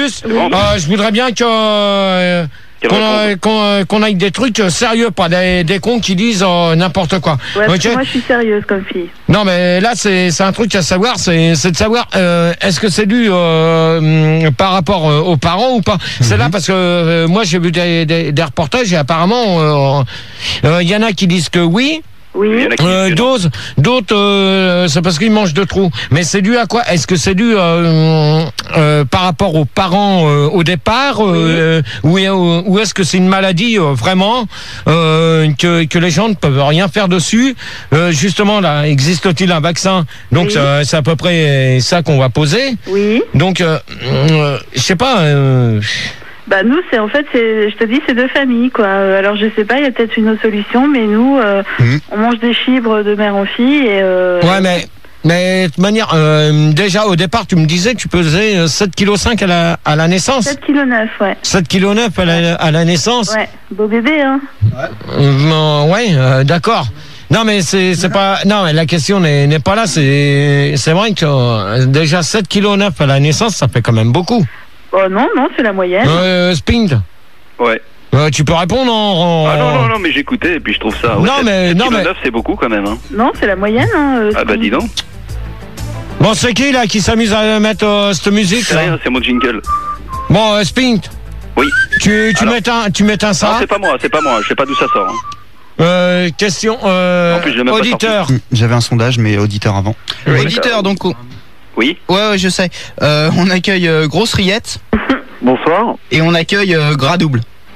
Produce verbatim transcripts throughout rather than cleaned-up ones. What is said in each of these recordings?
Euh, je voudrais bien que euh, qu'on, a, qu'on, qu'on aille des trucs sérieux, pas des, des cons qui disent euh, n'importe quoi. Ouais, parce okay que moi je suis sérieuse comme fille. Non mais là c'est, c'est un truc à savoir, c'est, c'est de savoir euh, est-ce que c'est dû euh, par rapport euh, aux parents ou pas. Mm-hmm. C'est là parce que euh, moi j'ai vu des, des, des reportages et apparemment il euh, euh, y en a qui disent que oui. Oui. Euh, d'autres, d'autres euh, c'est parce qu'ils mangent de trop. Mais c'est dû à quoi? Est-ce que c'est dû euh, euh, par rapport aux parents euh, au départ, euh, oui. ou, ou est-ce que c'est une maladie euh, vraiment euh, que, que les gens ne peuvent rien faire dessus? euh, Justement, là, existe-t-il un vaccin? Donc, oui. ça, c'est à peu près ça qu'on va poser. Oui. Donc, euh, euh, je sais pas. Euh, Bah nous c'est en fait c'est je te dis c'est deux familles quoi. Alors je sais pas, il y a peut-être une autre solution, mais nous euh, mmh. on mange des fibres de mère en fille et euh... ouais mais mais de toute manière euh, déjà au départ tu me disais que tu pesais sept virgule cinq kilos à la à la naissance. sept virgule neuf kilos ouais. sept virgule neuf kilos à la, à la naissance. Ouais, beau bébé hein. Ouais, euh, ouais euh, d'accord. Non mais c'est c'est pas non mais la question n'est n'est pas là, c'est c'est vrai que euh, déjà sept virgule neuf kilos à la naissance, ça fait quand même beaucoup. Oh non, non, c'est la moyenne. Euh, Spint. Ouais. Euh, tu peux répondre en... Ah non, non, non, mais j'écoutais et puis je trouve ça... Ouais, non, mais... non, mais... neuf, c'est beaucoup quand même. Hein. Non, c'est la moyenne. Hein, euh, ah bah dis donc. Bon, c'est qui là qui s'amuse à mettre euh, cette musique? C'est rien, c'est mon jingle. Bon, euh, Spint. Oui. Tu, tu, mets un, tu mets un ça? Non, c'est pas moi, c'est pas moi, je sais pas d'où ça sort. Hein. Euh, question... Euh, en plus, je auditeur. J'avais un sondage, mais auditeur avant. Oui. Auditeur, donc... Oui. Ouais, ouais, je sais. Euh, on accueille euh, Grosse Riette. Bonsoir. Et on accueille euh, Gras Double.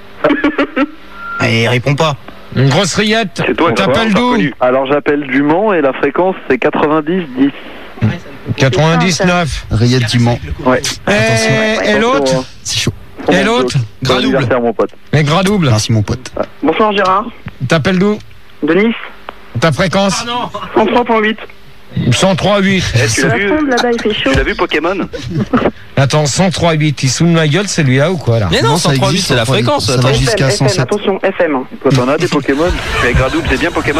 Et répond pas. Une grosse rillette. C'est toi, t'appelles d'où? Alors j'appelle du Mans et la fréquence c'est quatre-vingt-dix dix. quatre-vingt-dix-neuf. Rillette du Mans. Ouais. Et, et l'autre? C'est chaud. Et l'autre? Gras Double. Mon pote. Et Gras Double. Merci mon pote. Bonsoir Gérard. T'appelles d'où? De Nice. Ta fréquence? Ah non. cent trois virgule huit. cent trois virgule huit. Eh, tu l'as vu, là-bas, il fait chaud. tu l'as vu Pokémon? Attends, cent trois virgule huit, il sous de ma gueule, c'est lui là ou quoi là? Mais non, non cent trois virgule huit, c'est la fréquence. Ça va jusqu'à cent sept. Attention, F M. Toi, t'en as des Pokémon? Je suis avec Gras Double, c'est bien Pokémon?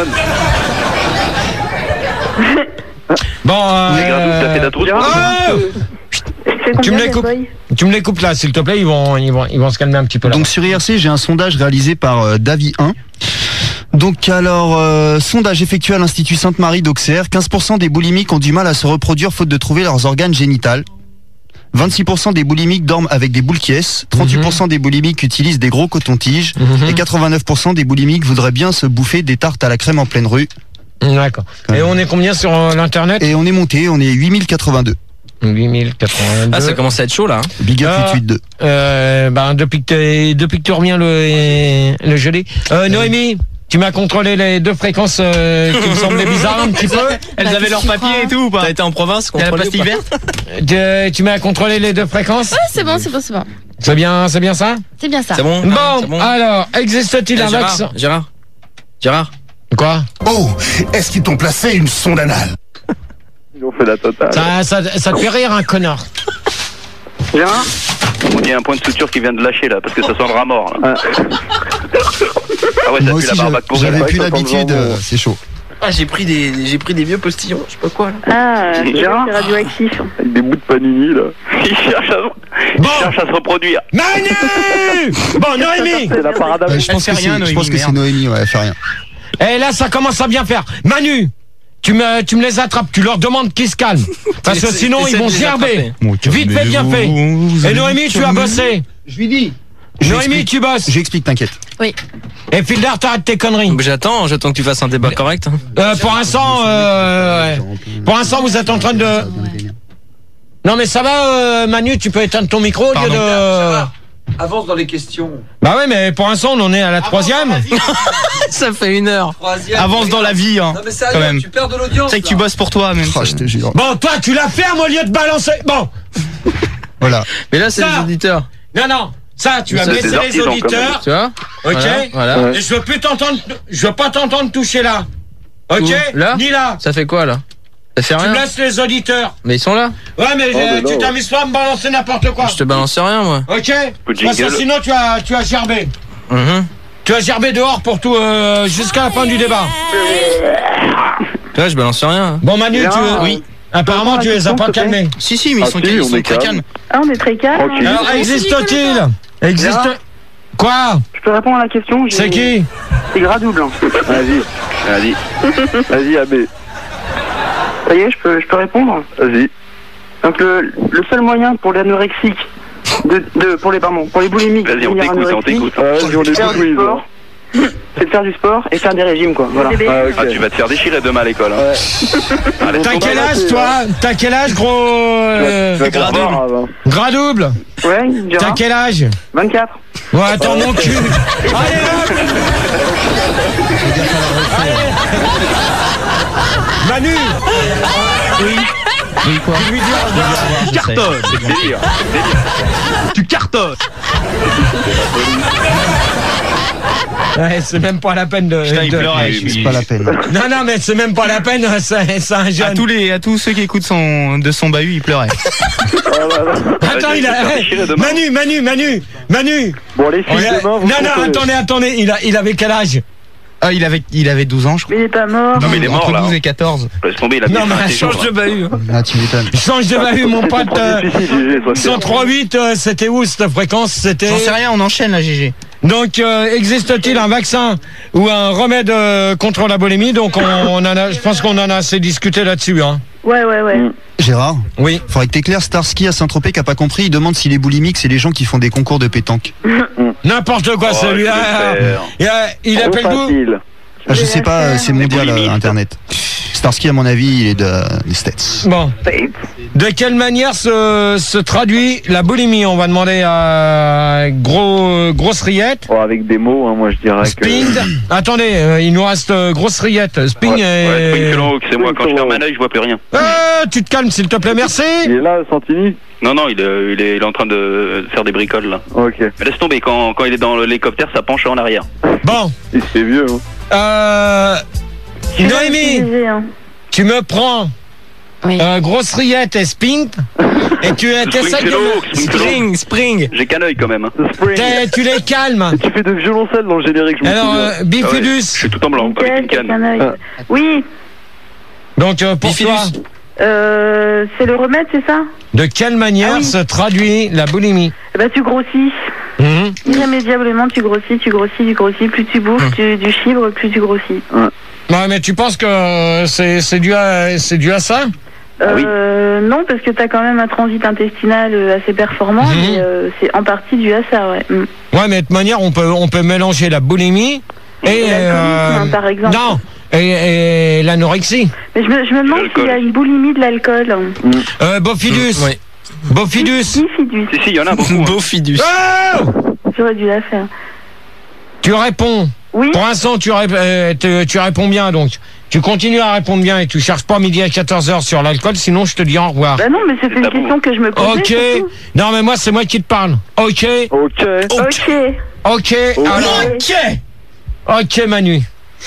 Bon, euh... Les Gras Double, t'as fait d'atros? Oh tu me les coupes. Tu me les coupes là, s'il te plaît, ils vont, ils vont, ils vont se calmer un petit peu là. Donc sur I R C, j'ai un sondage réalisé par euh, Davi un. Donc alors, euh, sondage effectué à l'Institut Sainte-Marie d'Auxerre, quinze pour cent des boulimiques ont du mal à se reproduire faute de trouver leurs organes génitals. vingt-six pour cent des boulimiques dorment avec des boules quies, trente-huit pour cent des boulimiques utilisent des gros cotons-tiges, mmh. et quatre-vingt-neuf pour cent des boulimiques voudraient bien se bouffer des tartes à la crème en pleine rue. D'accord. Et on est combien sur euh, l'internet? Et on est monté, on est huit mille quatre-vingt-deux. huit mille quatre-vingt-deux. Ah, ça commence à être chaud là. Hein. Big up euh, huit huit deux. Euh, ben, depuis que depuis que tu reviens le, le jeudi. Euh, Noémie, tu m'as contrôlé les deux fréquences euh, qui me semblaient bizarres un petit peu. Elles avaient leur papier et tout ou pas? T'as été en province, contrôlé la plastique verte? tu, tu m'as contrôlé les deux fréquences? Ouais, c'est bon, c'est bon, c'est bon. C'est bien, c'est bien ça? C'est bien ça. C'est bon. Bon, c'est bon. Alors, existe-t-il eh, un Gérard, vaccin? Gérard, Gérard. Quoi? Oh, est-ce qu'ils t'ont placé une sonde anale? Ils ont fait la totale. Ça, ça, ça te fait rire, un connard. Gérard? Il y a un point de suture qui vient de lâcher là, parce que ça sent le rat mort là. Ah ouais, ça Moi pue aussi, la barbaque pour j'avais elle. plus l'habitude, euh, c'est chaud. Ah, j'ai pris des, j'ai pris des vieux postillons, je sais pas quoi là. Ah, Gérard, c'est radioactif. avec des bouts de panini là. Il cherche à, Bon. il cherche à se reproduire. Manu. Bon, Noémie. C'est la parade à Euh, je pense fait que rien, c'est, je pense Noémie, que c'est merde. Noémie, ouais, elle fait rien. Et là, ça commence à bien faire. Manu, tu me, tu me les attrapes, tu leur demandes qu'ils se calment. Parce que sinon, Essaie ils vont de les gerber. attraper. Bon, Vite fait, bien fait. Et Noémie, tu as bossé. Je lui dis. Noémie, tu bosses. J'explique, t'inquiète. Oui. Et Fildar, t'arrêtes tes conneries. Donc j'attends, j'attends que tu fasses un débat correct. Hein. Euh, pour l'instant, euh, ouais. Pour l'instant, vous êtes en train de... Non, mais ça va, euh, Manu, tu peux éteindre ton micro au lieu de... Avance dans les questions. Bah ouais, mais pour l'instant, on en est à la troisième. Ça fait une heure. Troisième. Avance dans la vie, hein. Non mais sérieux, quand même. tu perds de l'audience. C'est que tu bosses pour toi, même. Oh, je te jure. Bon, toi, tu la fermes au lieu de balancer. Bon. Voilà. Mais là, c'est Ça. les auditeurs. Non, non. Ça, tu vas Ça, baisser c'est les artisan, auditeurs. Tu vois? Ok. Voilà. voilà. Et je veux plus t'entendre, je veux pas t'entendre toucher là. Ok? Où? Là? Ni là. Ça fait quoi là? Ça fait Tu rien. me laisses les auditeurs. Mais ils sont là. Ouais, mais, Oh, euh, mais tu non. t'amuses pas à me balancer n'importe quoi. Je te balance rien, moi. Ok? Coup de Parce que jingle. sinon, tu as, tu as gerbé. Mhm. Tu as gerbé dehors pour tout, euh, jusqu'à la fin du débat. Tu vois, je balance rien. Bon, Manu, tu veux... Oui. Apparemment, tu les as pas calmés. Si, si, mais ils sont, Ah, si, ils on sont est très calme. calmes. Ah, on est très calme. Tranquille. Alors, existe-t-il Existe. Quoi Je peux répondre à la question? C'est qui C'est Gradouble. Vas-y, Vas-y. vas-y, A B. Ça y est, je peux, je peux répondre? Vas-y. Donc le, le seul moyen pour l'anorexique, de, de, pour les pardon, pour les boulimiques, Vas-y, de on devenir t'écoute, on anorexique, t'écoute. Ah, vas-y, on c'est de faire écoute, du oui. sport, c'est de faire du sport et faire des régimes quoi. Voilà. Bébé. Ah, ok. Ah, tu vas te faire déchirer demain à l'école. Hein. Ouais. Allez, T'as tombe quel dans- âge, toi T'as quel âge, gros euh, Tu vas te faire Gradouble. grave, hein. Gras double Ouais, T'as Gérard. quel âge vingt-quatre. Ouais, attends, mon cul. Allez, hop Manu Oui, quoi? lui dire au revoir. Je sais. Cartonne, c'est le délire. Tu cartonnes. Ouais, c'est même pas la peine de... Putain, il de- pleurait. je C'est suis- pas la peine. Non, non, mais c'est même pas la peine, c'est c'est un À jeune. tous les, à tous ceux qui écoutent son, de son bahut, il pleurait. Attends, Ouais, il je vais a... te faire déchirer demain. Manu, Manu, Manu, Manu Bon, les filles, On a- demain, vous Non, non, comprenez. attendez, attendez, il, a, il avait quel âge Ah, il avait, il avait douze ans, je crois. Mais il est pas mort. Non, mais il est mort, Entre là. douze et quatorze. Laisse tomber, il a Non, bien mais fait un séjour, change de là. bahut. Ah, tu m'étonnes. Change de bahut, mon pote. euh, Difficile, G G, sois fier. cent trois virgule huit, euh, c'était où cette fréquence? C'était... J'en sais rien, on enchaîne là, G G. Donc, euh, existe-t-il un vaccin ou un remède euh, contre la boulimie? Donc, on, on en a, je pense qu'on en a assez discuté là-dessus. Hein. Ouais, ouais, ouais. Mm. Gérard, Oui. faudrait que t'éclaires Starsky à Saint-Tropez qui a pas compris. Il demande si les boulimiques, c'est les gens qui font des concours de pétanque. N'importe quoi, Oh, celui-là. je vais le faire. Il, a- il Trop appelle d'où? facile. Ah, je sais pas, euh, c'est mondial boulimies. euh, Internet. Starsky, à mon avis, il est de, des States. Bon. De quelle manière se, se traduit la boulimie? On va demander à Gros, Grosse Riette. Bon, avec des mots, hein, moi je dirais que. Sping. Attendez, euh, il nous reste euh, Grosse Riette. Sping Ouais, et... ouais, Springfellow, c'est moi. Quand je ferme un œil, je vois plus rien. Euh, tu te calmes, s'il te plaît, merci. Il est là, Santini? Non, non, il est, il est, il est en train de faire des bricoles, là. Ok. Mais laisse tomber, quand, quand il est dans l'hélicoptère, ça penche en arrière. Bon. Il se fait vieux, hein. Euh... Je vais Noémie, l'utiliser, hein. tu me prends Oui. euh, Grosse Riette et Spink et tu essaies de Springfellow, me... Springfellow. Spring, spring. J'ai qu'un œil quand même. Hein. Spring. T'es- Tu les calmes. Et tu fais de violoncelle dans le générique, je me Alors, souviens. euh, Ah ouais, Bifidus. je suis tout en blanc, avec Nickel, une canne. quelqu'un œil. Ah. Oui, Donc, euh, pour Bifidus. toi, euh, c'est le remède, c'est ça? de quelle manière Ah oui. se traduit la boulimie? Eh ben, tu grossis. Mhm. Irrémédiablement, tu grossis, tu grossis, tu grossis. Plus tu bouffes tu- du fibre, plus tu grossis. Ouais, mais tu penses que euh, c'est c'est dû, à- c'est dû à ça? Ah oui. Euh, non, parce que tu as quand même un transit intestinal euh, assez performant, Mhm. mais euh, c'est en partie dû à ça, ouais. Mm. Ouais, mais de toute manière, on peut, on peut mélanger la boulimie et... Et l'alcoolisme, hein, par exemple. Non, et, et l'anorexie. Mais je me, je me demande L'alcool. s'il y a une boulimie de l'alcool. Euh, Bofidus. Oui. Bofidus. Bifidus. Si, si, il y en a beaucoup. hein. Beau fidus. Oh J'aurais dû la faire. Tu réponds. Oui. Pour l'instant, tu, rép- euh, te- tu réponds bien, donc. Tu continues à répondre bien et tu cherches pas midi à quatorze heures sur l'alcool, sinon je te dis au revoir. Bah non, mais c'était une tabou. question que je me posais. Ok. surtout. Non, mais moi, c'est moi qui te parle. Ok. Ok. Ok. Ok. Alors, Ok. ok, Manu.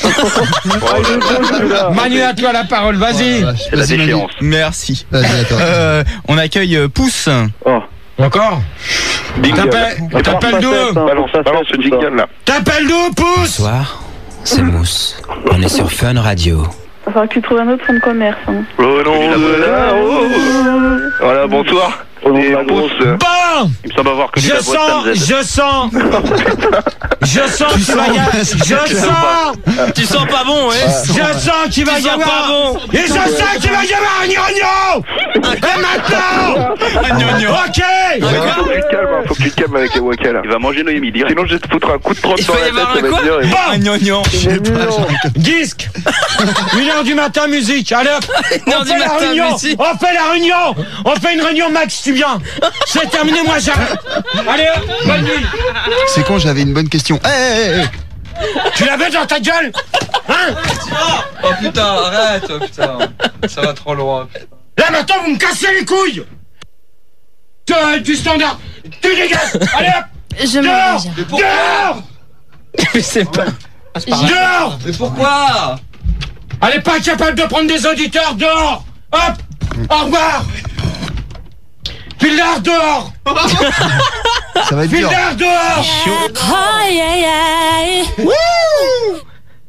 Manu, à toi la parole, vas-y. C'est la Vas-y, Manu. déchéance. Merci. Vas-y, attends. Euh, on accueille euh, Pouce. Oh. Encore. T'appelles t'appelles d'où? Balance, balance ce jingle là. T'appelles d'où, pouce? Bonsoir, c'est Mousse. On est sur Fun Radio. Il va falloir que tu trouves un autre fonds de commerce. Hein. Au nom de la rose. Voilà, bonsoir. Et pouce. Bon. Il me semble avoir connu Je la voix de sens, Sam Z. je sens, je sens qu'il va y avoir, je sens, Tu sens pas bon, hein? je sens qu'il va Tu y sens avoir, pas bon. et je sens qu'il va y avoir un gnogno. Et maintenant, Un gnogno. ok. Faut que tu te calmes, hein, faut que tu te calmes avec les Waka là. Il va manger Noémie, direct. Sinon je vais te foutre un coup de trente Il dans va la y tête, avoir ça un va quoi? être dur. et- Bon, Un gnognon. disque, une heure du matin, musique, allez hop, Une heure on du fait la matin, réunion, musique. on fait la réunion, on fait une réunion, Max, tu viens, c'est terminé, moi j'arrête, allez hop, bonne nuit. C'est con, j'avais une bonne question. Eh, eh, eh. Tu l'avais dans ta gueule, hein? Oh putain, arrête, oh, putain. Ça va trop loin. Là maintenant vous me cassez les couilles. Tu- Du standard. Tu dégages. Allez hop. Je me Dehors. déjà. Dehors. Mais c'est pas. Dehors. Mais pourquoi? Elle est pas capable de prendre des auditeurs. Dehors. Hop. Au revoir. File-leur dehors. Ça va être dur. File-leur dehors.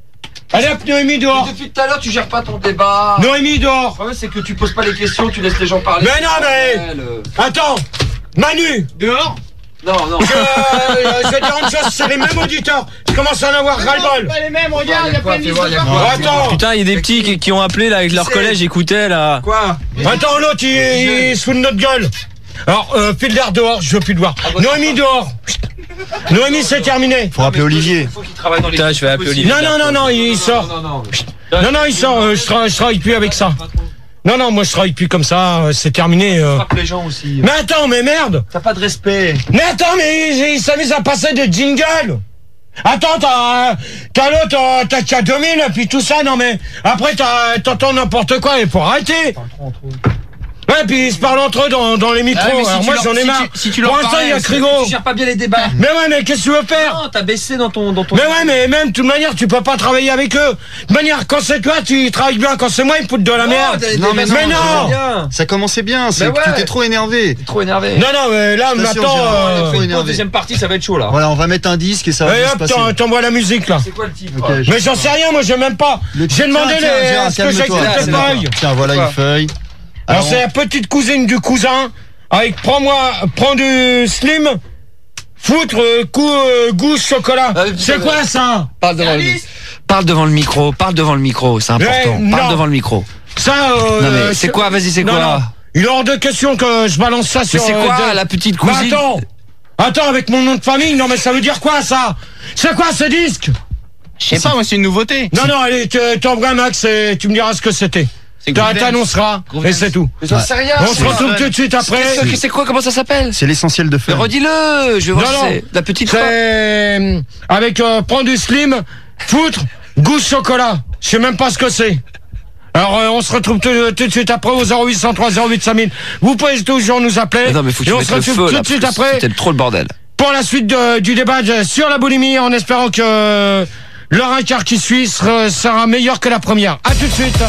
Allez hop, Noémie dehors. Mais depuis tout à l'heure, tu gères pas ton débat. Noémie dehors. Le problème, c'est que tu poses pas les questions, tu laisses les gens parler. Mais non, mais... Attends. Manu, dehors. Non, non. Je, euh, je vais dire une chose, c'est les mêmes auditeurs. Je commence à en avoir ras-le-bol. Pas les mêmes, regarde, il y a plein de listes. Attends. Putain, il y a des petits qui, qui ont appelé là avec leur collège, écoutaient là. Quoi? Attends, l'autre, il, il se fout de notre gueule. Alors, euh, file d'air dehors, je veux plus te voir. Noémie dehors. Noémie, c'est terminé. Faut rappeler Olivier. Faut qu'il travaille dans les. Putain, je vais appeler Olivier. Non, non, non, non, il sort. Non, non, Non, non, il sort. euh, je, tra- je travaille plus avec ça. Non, non, moi je travaille plus comme ça. euh, C'est terminé. euh. Frappe les gens aussi. Mais attends, mais merde. T'as pas de respect. Mais attends, mais il, il s'amuse à passer de jingle. Attends, t'as, t'as l'autre, t'as, t'as qu'à deux mille, puis tout ça, non mais, après t'as, t'entends n'importe quoi, il faut arrêter. Ouais, puis ils se parlent entre eux dans, dans les micros, Ah, mais si alors tu moi leur- j'en ai si marre. tu- si tu Pour leur l'instant, il y a parlais, Crigo. Tu gères pas bien les débats. Mais ouais, mais qu'est-ce que tu veux faire? Non, t'as baissé dans ton, dans ton. Mais ouais, mais même, de toute manière, tu peux pas travailler avec eux. De toute manière, quand c'est toi, tu travailles bien, quand c'est moi, ils foutent de la merde. t'as des Non, mais débats, non, ça va non. bien. Ça commençait bien, c'est Mais que ouais. tu t'es trop énervé. T'es trop énervé. Non, non, mais là, Attention, maintenant, Gérard, euh, trop Pause, énervé. deuxième partie, ça va être chaud là. Voilà, on va mettre un disque et ça va et bien se hop, passer. t'en- t'envoies la musique, là. C'est quoi le type? Ok, je- Mais j'en sais rien, moi, j'ai même pas. Le- J'ai demandé Tiens, tiens, les, Gérard, ce que j'ai calme-toi. avec Là, les c'est feuilles. Tiens, voilà Quoi une feuille. Alors, Alors, c'est la petite cousine du cousin, avec prends-moi, prends du slim, foutre, euh, coup, euh, goût chocolat. Ah, C'est putain, quoi ça? Parle devant le Parle devant le micro, parle devant le micro, c'est important. Ouais, Parle non. devant le micro. Ça, euh, Non mais c'est je- quoi, vas-y, c'est non, quoi? non. Il est hors de question que je balance ça Mais sur... c'est euh, quoi de- la petite Mais cousine? attends, attends, avec mon nom de famille, non mais ça veut dire quoi ça? C'est quoi ce disque? Je sais pas, moi c'est une nouveauté. Non, non, allez, tu- t'envoies Max et tu me diras ce que c'était. Tu t'annonceras, et c'est tout. Mais j'en sais rien. On se retrouve tout de suite après. C'est c'est quoi, comment ça s'appelle? c'est l'essentiel de Mais feuille. redis-le, je vais voir Non, si non. c'est la petite fois. C'est euh, avec euh, prends du slim, foutre, goût chocolat. Je sais même pas ce que c'est. Alors euh, on se retrouve tout, tout de suite après au zéro huit cent trois zéro huit cinq mille. Vous pouvez toujours nous appeler. Mais non mais faut que et tu on mettes se le retrouve feu tout là, de suite parce que après c'était trop le bordel. pour la suite de- du débat de- sur la boulimie, en espérant que euh, l'heure un quart qui suit sera, sera meilleur que la première. À tout de suite.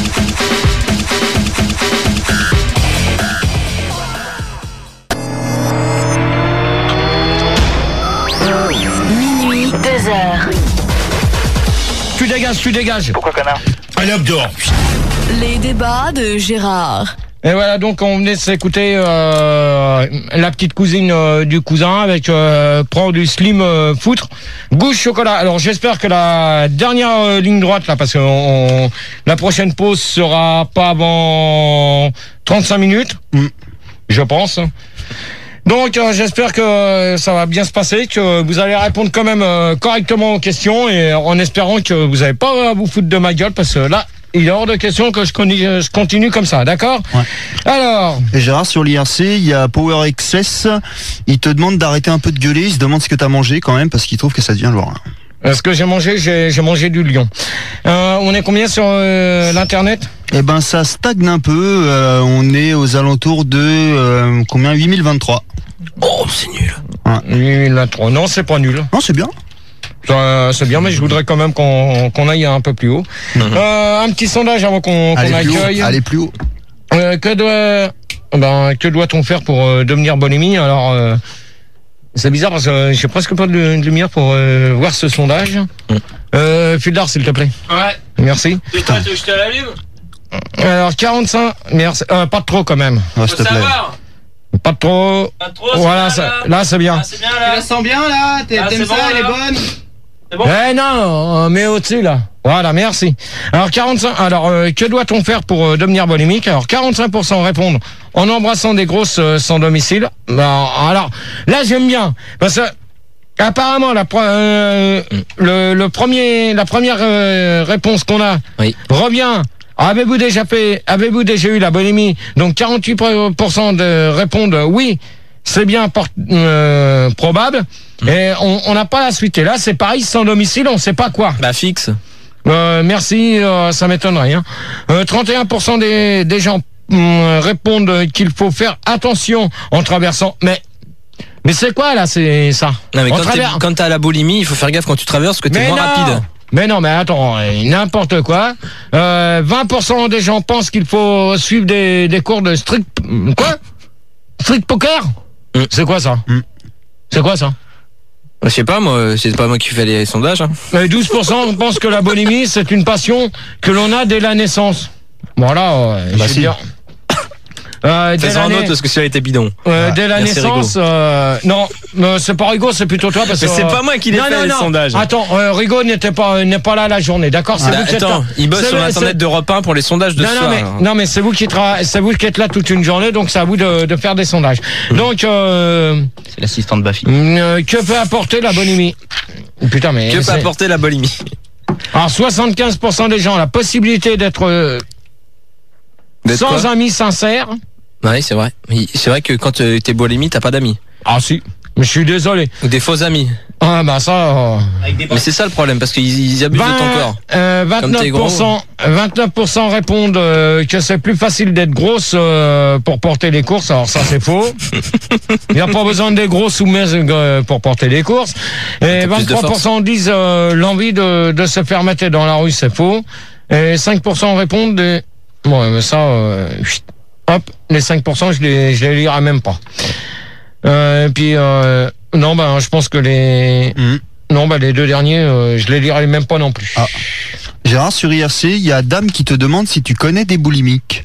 Minuit, deux heures. Tu dégages, tu dégages. Pourquoi connard? Allez hop dehors. Les débats de Gérard. Et voilà, donc on venait de s'écouter euh, la petite cousine euh, du cousin avec euh, prend du slim euh, foutre, goût chocolat. Alors j'espère que la dernière euh, ligne droite là, parce que on- on- la prochaine pause sera pas avant trente-cinq minutes, Mm. je pense. Donc euh, j'espère que euh, ça va bien se passer, que vous allez répondre quand même euh, correctement aux questions et en espérant que vous n'avez pas à vous foutre de ma gueule parce que là, il est hors de question que je continue, je continue comme ça, d'accord? Ouais. Alors, Et Gérard, sur l'I R C, il y a Power Excess. Il te demande d'arrêter un peu de gueuler. Il se demande ce que t'as mangé quand même parce qu'il trouve que ça devient lourd. ce que j'ai mangé, j'ai j'ai mangé du lion. Euh, on est combien sur euh, l'internet? Eh ben, ça stagne un peu. Euh, on est aux alentours de euh, combien huit mille vingt-trois. Oh, c'est nul. huit mille vingt-trois. Non, c'est pas nul. Non, c'est bien. Ça, c'est bien, mais je voudrais quand même qu'on qu'on aille un peu plus haut. Euh, un petit sondage avant qu'on qu'on Allez plus haut. accueille. Allez plus haut. Euh, que doit, ben, que doit-on faire pour euh, devenir bonhomie? Alors, euh, c'est bizarre parce que j'ai presque pas de, de lumière pour euh, voir ce sondage. Euh, Fildar, s'il te plaît. Ouais. Merci. Putain, tu veux que je te l'allume? Alors, quarante-cinq, merci. Euh, pas de trop quand même. Ouais, s'il te plaît. Pas de trop. Pas trop, c'est Voilà, bien, ça, là. là, c'est bien. Ah, c'est bien Tu là. la sens bien là? T'es- Ah, T'aimes c'est ça? bon, Elle est là. bonne? C'est bon? Eh non, mais au-dessus là. Voilà, merci. Alors quarante-cinq. Alors euh, que doit-on faire pour euh, devenir bolémique? Alors quarante-cinq pour cent répondent en embrassant des grosses euh, sans domicile. Ben, alors là j'aime bien parce que apparemment la pre- euh, le, le premier la première euh, réponse qu'on a Oui. revient. Avez-vous déjà fait, avez-vous déjà eu la bolémie? Donc quarante-huit pour cent de répondent oui, c'est bien por- euh, probable. Et on on n'a pas la suite. Et là, c'est pareil, sans domicile, on sait pas quoi. Bah fixe. Euh, merci, euh, ça m'étonnerait. Hein. Euh, trente et un pour cent des, des gens hum, répondent qu'il faut faire attention en traversant. Mais mais c'est quoi là, c'est ça? Non mais On quand t'es- traverse- quand t'as la boulimie, il faut faire gaffe quand tu traverses parce que t'es Mais moins non rapide. Mais non, mais attends, euh, n'importe quoi. Euh, vingt pour cent des gens pensent qu'il faut suivre des, des cours de strict... Quoi? Strict poker? Mm. C'est quoi ça? Mm. C'est quoi ça? Je sais pas, moi, c'est pas moi qui fais les sondages. Hein. Et douze pour cent pensent que la boulimie, c'est une passion que l'on a dès la naissance. Voilà, euh, bah je si. veux dire. Euh, dès Fais-en un l'année- autre parce que celui-là était bidon. Euh, Ah, dès la merci, naissance, euh, non, euh, c'est pas Rigaud, c'est plutôt toi parce que Mais c'est euh, pas moi qui l'ai non, fait, non, les non. sondages. Attends, euh, Rigaud n'était pas n'est pas là la journée, d'accord? C'est Ah, vous qui êtes attends, là. il bosse C'est sur le- l'internet c'est- d'Europe un pour les sondages de non, ce non, soir. mais, alors. non, mais c'est vous qui tra- c'est vous qui êtes là toute une journée, donc c'est à vous de, de faire des sondages. Donc, euh, C'est l'assistant de Bafi. euh, que peut apporter la bonhomie? Putain, mais Que peut c'est- apporter la boulimie? alors soixante-quinze pour cent des gens ont la possibilité d'être euh, D'être sans quoi amis sincères. Oui, c'est vrai. Mais C'est vrai que quand euh, t'es boulimique, t'as pas d'amis. Ah si, mais je suis désolé. Ou des faux amis. Ah bah ça. euh, Mais c'est ça le problème, parce qu'ils ils abusent de ton corps. euh, Comme t'es vingt-neuf pour cent, vingt-neuf pour cent répondent euh, que c'est plus facile d'être grosse euh, pour porter les courses. Alors ça c'est faux. Il n'y a pas besoin d'être grosse ou mince euh, pour porter les courses. Et T'as plus de vingt-trois pour cent disent euh, l'envie de, de se faire mettre dans la rue, c'est faux. Et cinq pour cent répondent des... Bon, mais ça, euh, chut, hop, les cinq pour cent, je les, je les lirai même pas. Euh, et puis, euh, non, ben, je pense que les... Mmh. Non, ben, les deux derniers, euh, je les lirai même pas non plus. Ah. Gérard, sur I R C, il y a Dame qui te demande si tu connais des boulimiques.